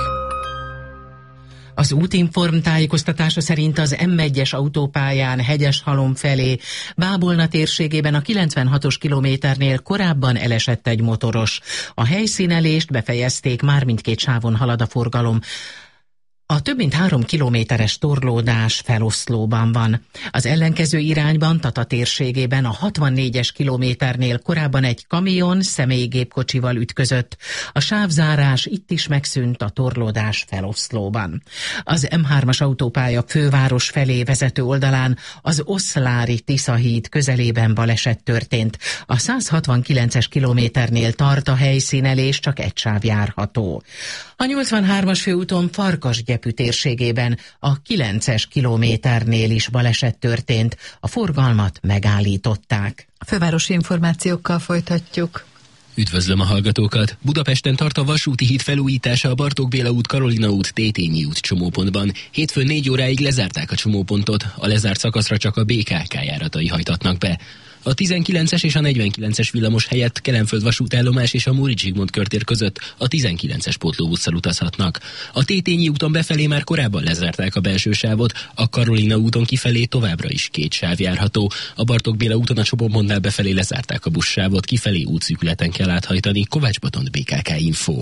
Az Útinform tájékoztatása szerint az M1-es autópályán Hegyeshalom felé Bábolna térségében a 96-os kilométernél korábban elesett egy motoros. A helyszínelést befejezték, már mindkét sávon halad a forgalom. A több mint 3 kilométeres torlódás feloszlóban van. Az ellenkező irányban, Tata térségében a 64-es kilométernél korábban egy kamion személygépkocsival ütközött. A sávzárás itt is megszűnt, a torlódás feloszlóban. Az M3-as autópálya főváros felé vezető oldalán az Oszlári Tiszahíd közelében baleset történt. A 169-es kilométernél tart a helyszínelés, csak egy sáv járható. A 83-as főúton Farkasgyepű térségében a 9-es kilométernél is baleset történt. A forgalmat megállították. A fővárosi információkkal folytatjuk. Üdvözlöm a hallgatókat! Budapesten tart a vasúti híd felújítása a Bartók Béla út, Karolina út, Tétényi út csomópontban. Hétfőn 4 óráig lezárták a csomópontot, a lezárt szakaszra csak a BKK járatai hajtatnak be. A 19-es és a 49-es villamos helyett Kelenföld vasútállomás és a Móricz Zsigmond körtér között a 19-es pótlóbusszal utazhatnak. A Tétényi úton befelé már korábban lezárták a belső sávot, a Karolina úton kifelé továbbra is 2 sáv járható. A Bartók Béla úton a csomópontnál befelé lezárták a buszsávot, kifelé útszűkületen kell áthajtani. Kovács Botond, BKK Info.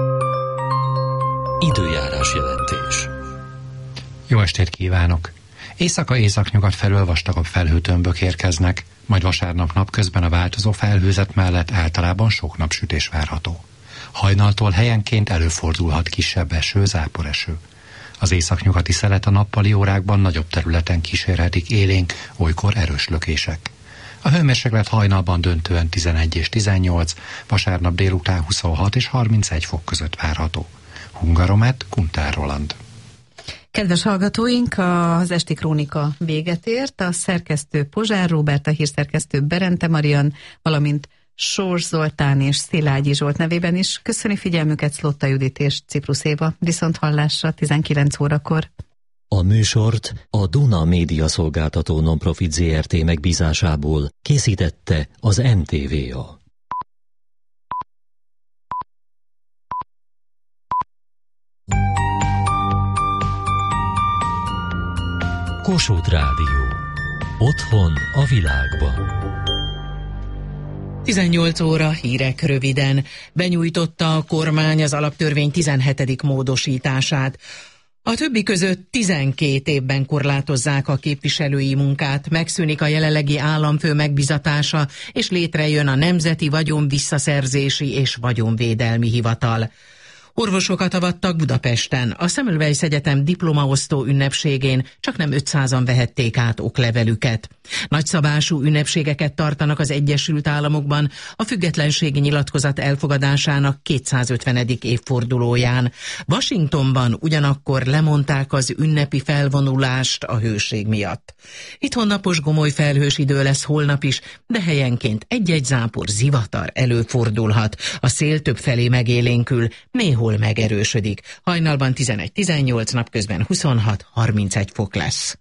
Időjárás jelentés. Jó estét kívánok! Észak-északnyugat felől vastagabb felhőtömbök érkeznek, majd vasárnap napközben a változó felhőzet mellett általában sok napsütés várható. Hajnaltól helyenként előfordulhat kisebb eső, záporeső. Az északnyugati szelet a nappali órákban nagyobb területen kísérhetik élénk, olykor erős lökések. A hőmérséklet hajnalban döntően 11 és 18, vasárnap délután 26 és 31 fok között várható. Hungaromet, Kuntár Roland. Kedves hallgatóink, az esti krónika véget ért. A szerkesztő Pozsár Róbert, a hírszerkesztő Berente Marian, valamint Sors Zoltán és Szilágyi Zsolt nevében is köszöni figyelmüket Szlotta Judit és Ciprus Éva. Viszont hallásra 19 órakor. A műsort a Duna Média Szolgáltató Nonprofit Zrt. Megbízásából készítette az NTVA. Kossuth Rádió. Otthon a világban. 18 óra, hírek röviden. Benyújtotta a kormány az alaptörvény 17. módosítását. A többi között 12 évben korlátozzák a képviselői munkát, megszűnik a jelenlegi államfő megbizatása, és létrejön a Nemzeti Vagyonvisszaszerzési és Vagyonvédelmi Hivatal. Orvosokat avattak Budapesten. A Semmelweis Egyetem diplomaosztó ünnepségén csaknem 500-an vehették át oklevelüket. Nagyszabású ünnepségeket tartanak az Egyesült Államokban a függetlenségi nyilatkozat elfogadásának 250. évfordulóján. Washingtonban ugyanakkor lemondták az ünnepi felvonulást a hőség miatt. Itthon napos gomoly felhős idő lesz holnap is, de helyenként egy-egy zápor, zivatar előfordulhat. A szél több felé megélénkül, néhol megerősödik. Hajnalban 11-18, napközben 26-31 fok lesz.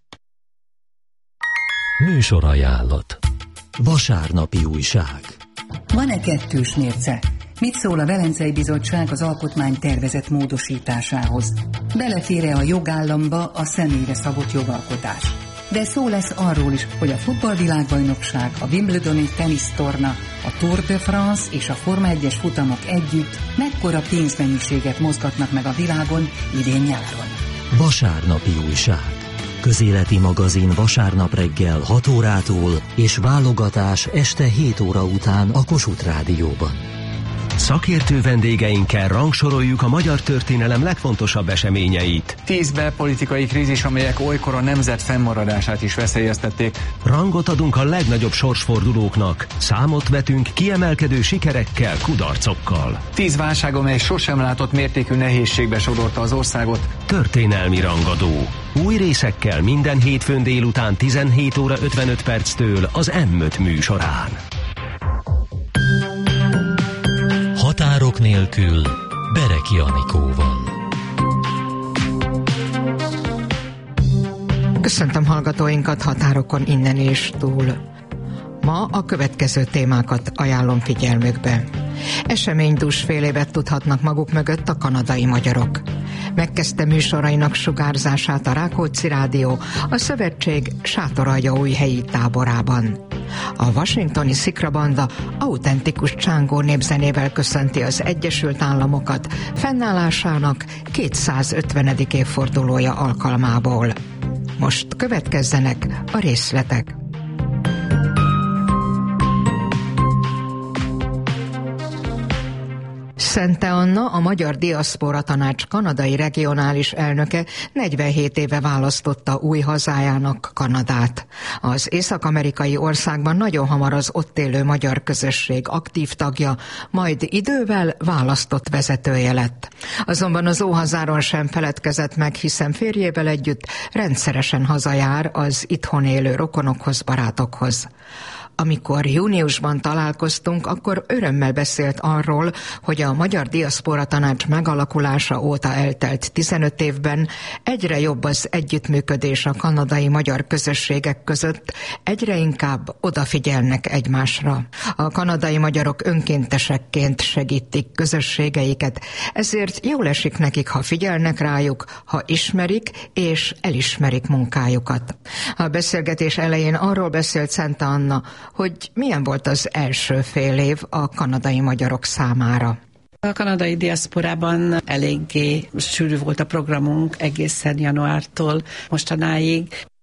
Műsorajánlat. Vasárnapi újság. Van-e kettős mérce? Mit szól a Velencei Bizottság az alkotmány tervezett módosításához? Belefér-e a jogállamba a személyre szabott jogalkotás? De szó lesz arról is, hogy a futballvilágbajnokság, a Wimbledoni tenisztorna, a Tour de France és a Forma 1-es futamok együtt mekkora pénzmennyiséget mozgatnak meg a világon idén-nyáron. Vasárnapi újság. Közéleti magazin vasárnap reggel 6 órától és válogatás este 7 óra után a Kossuth Rádióban. Szakértő vendégeinkkel rangsoroljuk a magyar történelem legfontosabb eseményeit. 10 belpolitikai krízis, amelyek olykor a nemzet fennmaradását is veszélyeztették. Rangot adunk a legnagyobb sorsfordulóknak. Számot vetünk kiemelkedő sikerekkel, kudarcokkal. 10 válság, amely sosem látott mértékű nehézségbe sodorta az országot. Történelmi rangadó. Új részekkel minden hétfőn délután 17 óra 55 perctől az M5 műsorán. Határok nélkül Bereki Anikóval. Köszöntöm hallgatóinkat határokon innen és túl. Ma a következő témákat ajánlom figyelmükbe. Eseménydús fél évet tudhatnak maguk mögött a kanadai magyarok. Megkezdte műsorainak sugárzását a Rákóczi Rádió a szövetség Sátoraljaújhelyi táborában. A washingtoni szikrabanda autentikus csángó népzenével köszönti az Egyesült Államokat fennállásának 250. évfordulója alkalmából. Most következzenek a részletek. Szente Anna, a Magyar Diaszpora Tanács kanadai regionális elnöke 47 éve választotta új hazájának Kanadát. Az észak-amerikai országban nagyon hamar az ott élő magyar közösség aktív tagja, majd idővel választott vezetője lett. Azonban az óhazáron sem feledkezett meg, hiszen férjével együtt rendszeresen hazajár az itthon élő rokonokhoz, barátokhoz. Amikor júniusban találkoztunk, akkor örömmel beszélt arról, hogy a Magyar Diaszpora Tanács megalakulása óta eltelt 15 évben egyre jobb az együttműködés a kanadai magyar közösségek között, egyre inkább odafigyelnek egymásra. A kanadai magyarok önkéntesekként segítik közösségeiket, ezért jól esik nekik, ha figyelnek rájuk, ha ismerik és elismerik munkájukat. A beszélgetés elején arról beszélt Szente Anna, hogy milyen volt az első fél év a kanadai magyarok számára. A kanadai diaszporában eléggé sűrű volt a programunk egészen januártól mostanáig.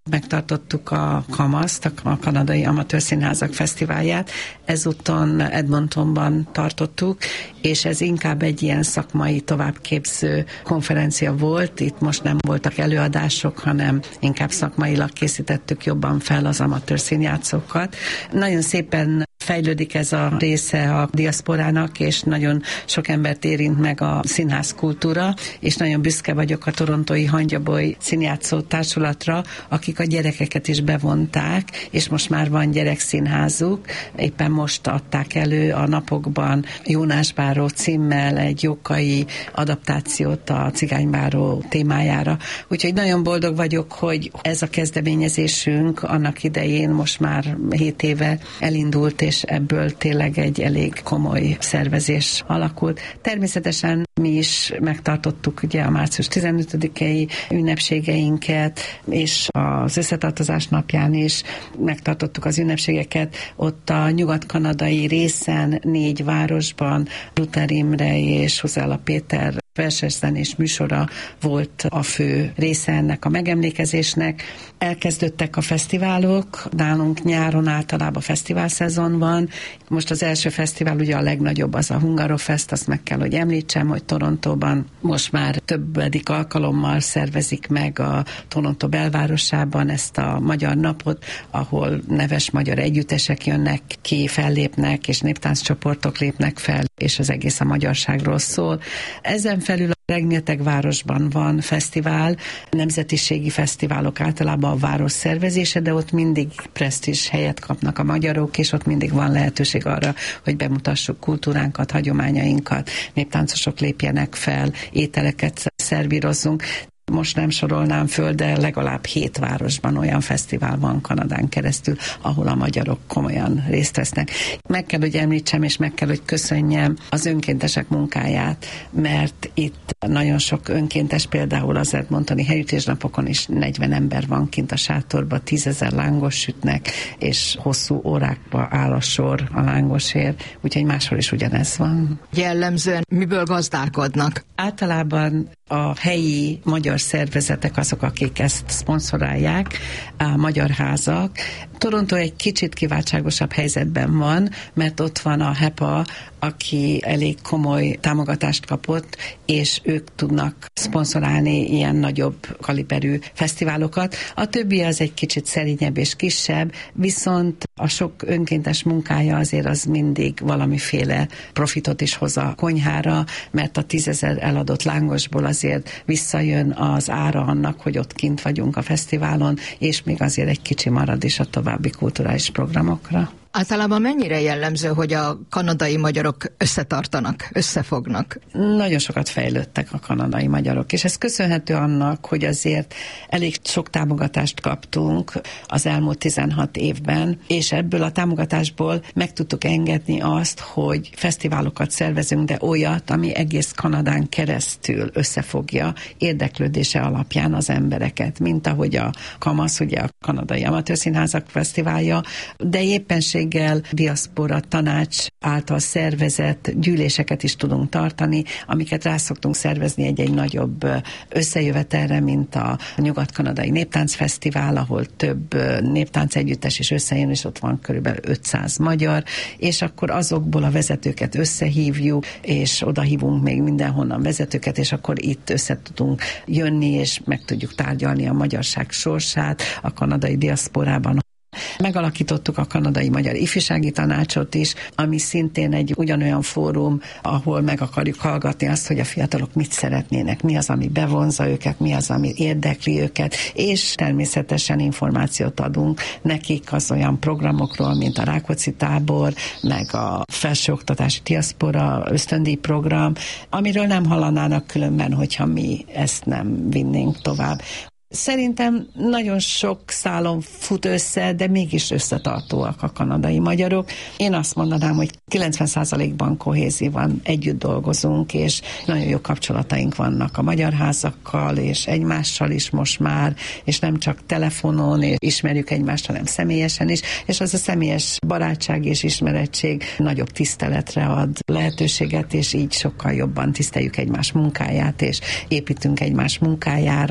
Megtartottuk a KAMASZ-t, a Kanadai Amatőr Színházak Fesztiválját, ezúton Edmontonban tartottuk, és ez inkább egy ilyen szakmai továbbképző konferencia volt. Itt most nem voltak előadások, hanem inkább szakmailag készítettük jobban fel az amatőr színjátszókat. Nagyon szépen fejlődik ez a része a diaszporának, és nagyon sok embert érint meg a színház kultúra, és nagyon büszke vagyok a torontói Hangyaboly Színjátszó Társulatra, akik a gyerekeket is bevonták, és most már van gyerekszínházuk. Éppen most adták elő a napokban Jónásbáró címmel egy jókai adaptációt a cigánybáró témájára. Úgyhogy nagyon boldog vagyok, hogy ez a kezdeményezésünk annak idején most már 7 éve elindult, és ebből tényleg egy elég komoly szervezés alakult. Természetesen mi is megtartottuk ugye a március 15-i ünnepségeinket, és az összetartozás napján is megtartottuk az ünnepségeket. Ott a nyugat-kanadai részen 4 városban Luther Imre és Huzella Péter verses-zenés műsora volt a fő része ennek a megemlékezésnek. Elkezdődtek a fesztiválok, nálunk nyáron általában fesztiválszezon van. Most az első fesztivál ugye a legnagyobb, az a Hungarofest, azt meg kell, hogy említsem, hogy Torontóban most már többedik alkalommal szervezik meg a Toronto belvárosában ezt a magyar napot, ahol neves magyar együttesek jönnek ki, fellépnek, és néptánccsoportok lépnek fel, és az egész a magyarságról szól. Ezen felül rengeteg városban van fesztivál, nemzetiségi fesztiválok általában a város szervezése, de ott mindig presztízs helyet kapnak a magyarok, és ott mindig van lehetőség arra, hogy bemutassuk kultúránkat, hagyományainkat, néptáncosok lépjenek fel, ételeket szervírozzunk. Most nem sorolnám föl, de legalább 7 városban olyan fesztivál van Kanadán keresztül, ahol a magyarok komolyan részt vesznek. Meg kell, hogy említsem, és meg kell, hogy köszönjem az önkéntesek munkáját, mert itt nagyon sok önkéntes, például az Edmontoni Heritage napokon is 40 ember van kint a sátorba, 10 000 lángos sütnek, és hosszú órákba áll a sor a lángosért, úgyhogy máshol is ugyanez van. Jellemzően miből gazdálkodnak? Általában a helyi magyar szervezetek azok, akik ezt szponzorálják, a magyar házak. Toronto egy kicsit kiváltságosabb helyzetben van, mert ott van a HEPA, aki elég komoly támogatást kapott, és ők tudnak szponzorálni ilyen nagyobb kaliberű fesztiválokat. A többi az egy kicsit szerényebb és kisebb, viszont a sok önkéntes munkája azért az mindig valamiféle profitot is hoz a konyhára, mert a 10 000 eladott lángosból azért visszajön az ára annak, hogy ott kint vagyunk a fesztiválon, és még azért egy kicsi marad is a további kulturális programokra. Általában mennyire jellemző, hogy a kanadai magyarok összetartanak, összefognak? Nagyon sokat fejlődtek a kanadai magyarok, és ez köszönhető annak, hogy azért elég sok támogatást kaptunk az elmúlt 16 évben, és ebből a támogatásból meg tudtuk engedni azt, hogy fesztiválokat szervezünk, de olyat, ami egész Kanadán keresztül összefogja érdeklődése alapján az embereket, mint ahogy a KAMASZ, ugye a Kanadai Amatőr Színházak Fesztiválja, de éppenséggel diaszpora tanács által szervezett gyűléseket is tudunk tartani, amiket rá szoktunk szervezni egy nagyobb összejövetelre, mint a Nyugat-Kanadai Néptáncfesztivál, ahol több néptánc együttes is összejön, és ott van körülbelül 500 magyar, és akkor azokból a vezetőket összehívjuk, és oda hívunk még mindenhonnan vezetőket, és akkor itt össze tudunk jönni, és meg tudjuk tárgyalni a magyarság sorsát a kanadai diaszporában. Megalakítottuk a Kanadai Magyar Ifjúsági Tanácsot is, ami szintén egy ugyanolyan fórum, ahol meg akarjuk hallgatni azt, hogy a fiatalok mit szeretnének, mi az, ami bevonza őket, mi az, ami érdekli őket, és természetesen információt adunk nekik az olyan programokról, mint a Rákóczi tábor, meg a felsőoktatási diaszpora ösztöndíj program, amiről nem hallanának különben, hogyha mi ezt nem vinnénk tovább. Szerintem nagyon sok szálon fut össze, de mégis összetartóak a kanadai magyarok. Én azt mondanám, hogy 90%-ban kohézívan együtt dolgozunk, és nagyon jó kapcsolataink vannak a magyar házakkal, és egymással is most már, és nem csak telefonon ismerjük egymást, hanem személyesen is, és az a személyes barátság és ismerettség nagyobb tiszteletre ad lehetőséget, és így sokkal jobban tiszteljük egymás munkáját, és építünk egymás munkájára.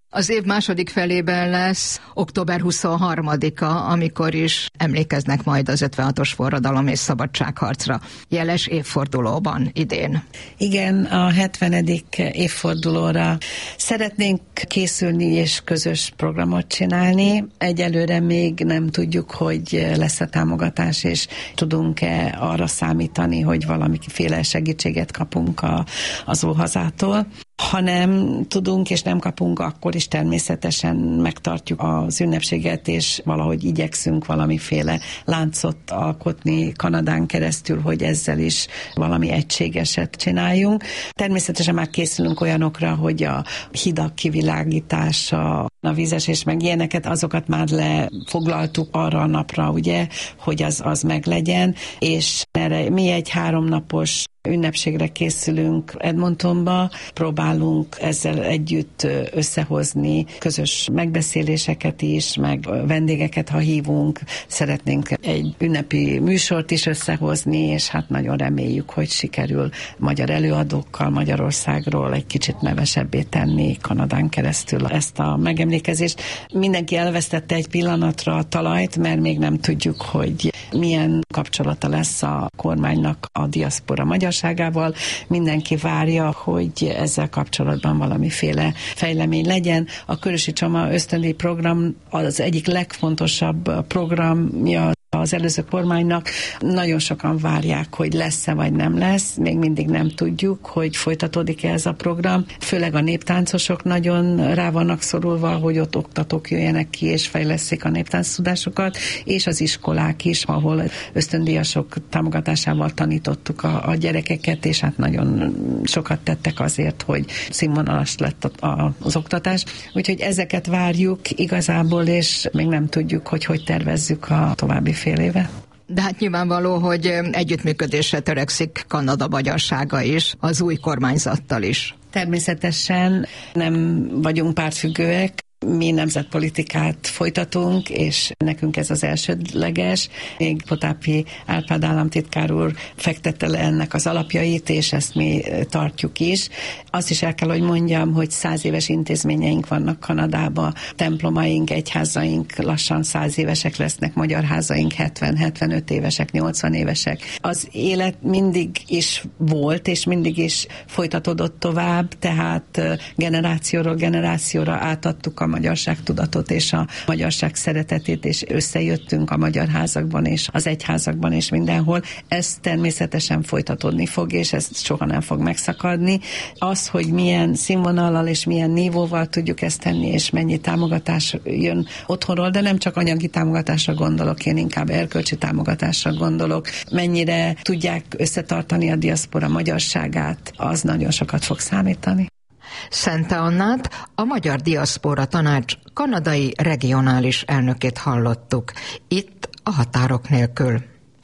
Az év második felében lesz október 23-a, amikor is emlékeznek majd az 56-os forradalom és szabadságharcra. Jeles évfordulóban idén. Igen, a 70. évfordulóra szeretnénk készülni és közös programot csinálni. Egyelőre még nem tudjuk, hogy lesz a támogatás, és tudunk-e arra számítani, hogy valamiféle segítséget kapunk az Óhazától. Ha nem tudunk és nem kapunk, akkor is természetesen megtartjuk az ünnepséget, és valahogy igyekszünk valamiféle láncot alkotni Kanadán keresztül, hogy ezzel is valami egységeset csináljunk. Természetesen már készülünk olyanokra, hogy a hidak kivilágítása, a vízesés, meg ilyeneket, azokat már lefoglaltuk arra a napra, ugye, hogy az meglegyen, és erre mi egy 3 napos ünnepségre készülünk Edmontonba, próbálunk ezzel együtt összehozni közös megbeszéléseket is, meg vendégeket, ha hívunk, szeretnénk egy ünnepi műsort is összehozni, és hát nagyon reméljük, hogy sikerül magyar előadókkal Magyarországról egy kicsit nevesebbé tenni Kanadán keresztül ezt a megemlékezést. Mindenki elvesztette egy pillanatra a talajt, mert még nem tudjuk, hogy milyen kapcsolata lesz a kormánynak a diaszpora magyarságával. Mindenki várja, hogy ezzel kapcsolatban valamiféle fejlemény legyen. A Körösi Csoma ösztöndíj program az egyik legfontosabb programja az előző kormánynak. Nagyon sokan várják, hogy lesz-e vagy nem lesz. Még mindig nem tudjuk, hogy folytatódik-e ez a program. Főleg a néptáncosok nagyon rá vannak szorulva, hogy ott oktatók jöjjenek ki és fejleszték a néptánc tudásokat, és az iskolák is, ahol ösztöndíjasok támogatásával tanítottuk a gyerekeket, és hát nagyon sokat tettek azért, hogy színvonalas lett az oktatás. Úgyhogy ezeket várjuk igazából, és még nem tudjuk, hogy tervezzük a további fél éve. De hát nyilvánvaló, hogy együttműködésre törekszik Kanada magyarsága is, az új kormányzattal is. Természetesen nem vagyunk pártfüggőek, mi nemzetpolitikát folytatunk, és nekünk ez az elsődleges. Még Potápi Árpád államtitkár úr fektette le ennek az alapjait, és ezt mi tartjuk is. Azt is el kell, hogy mondjam, hogy 100 éves intézményeink vannak Kanadában, templomaink, egyházaink lassan 100 évesek lesznek, magyar házaink 70-75 évesek, 80 évesek. Az élet mindig is volt, és mindig is folytatódott tovább, tehát generációról generációra átadtuk a magyarság tudatot és a magyarság szeretetét, és összejöttünk a magyar házakban és az egyházakban és mindenhol. Ez természetesen folytatódni fog, és ez soha nem fog megszakadni. Az, hogy milyen színvonallal és milyen nívóval tudjuk ezt tenni, és mennyi támogatás jön otthonról, de nem csak anyagi támogatásra gondolok, én inkább erkölcsi támogatásra gondolok. Mennyire tudják összetartani a diaszpora magyarságát, az nagyon sokat fog számítani. Szente Annát, a Magyar Diaszpora Tanács kanadai regionális elnökét hallottuk, itt a Határok nélkül.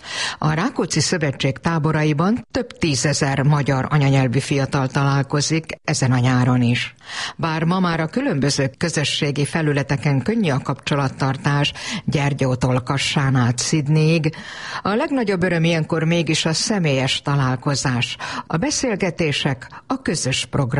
A Rákóczi Szövetség táboraiban több 10 000 magyar anyanyelvű fiatal találkozik ezen a nyáron is. Bár ma már a különböző közösségi felületeken könnyű a kapcsolattartás, Gyergyótól Kassán át Sydneyig, a legnagyobb öröm ilyenkor mégis a személyes találkozás, a beszélgetések, a közös program.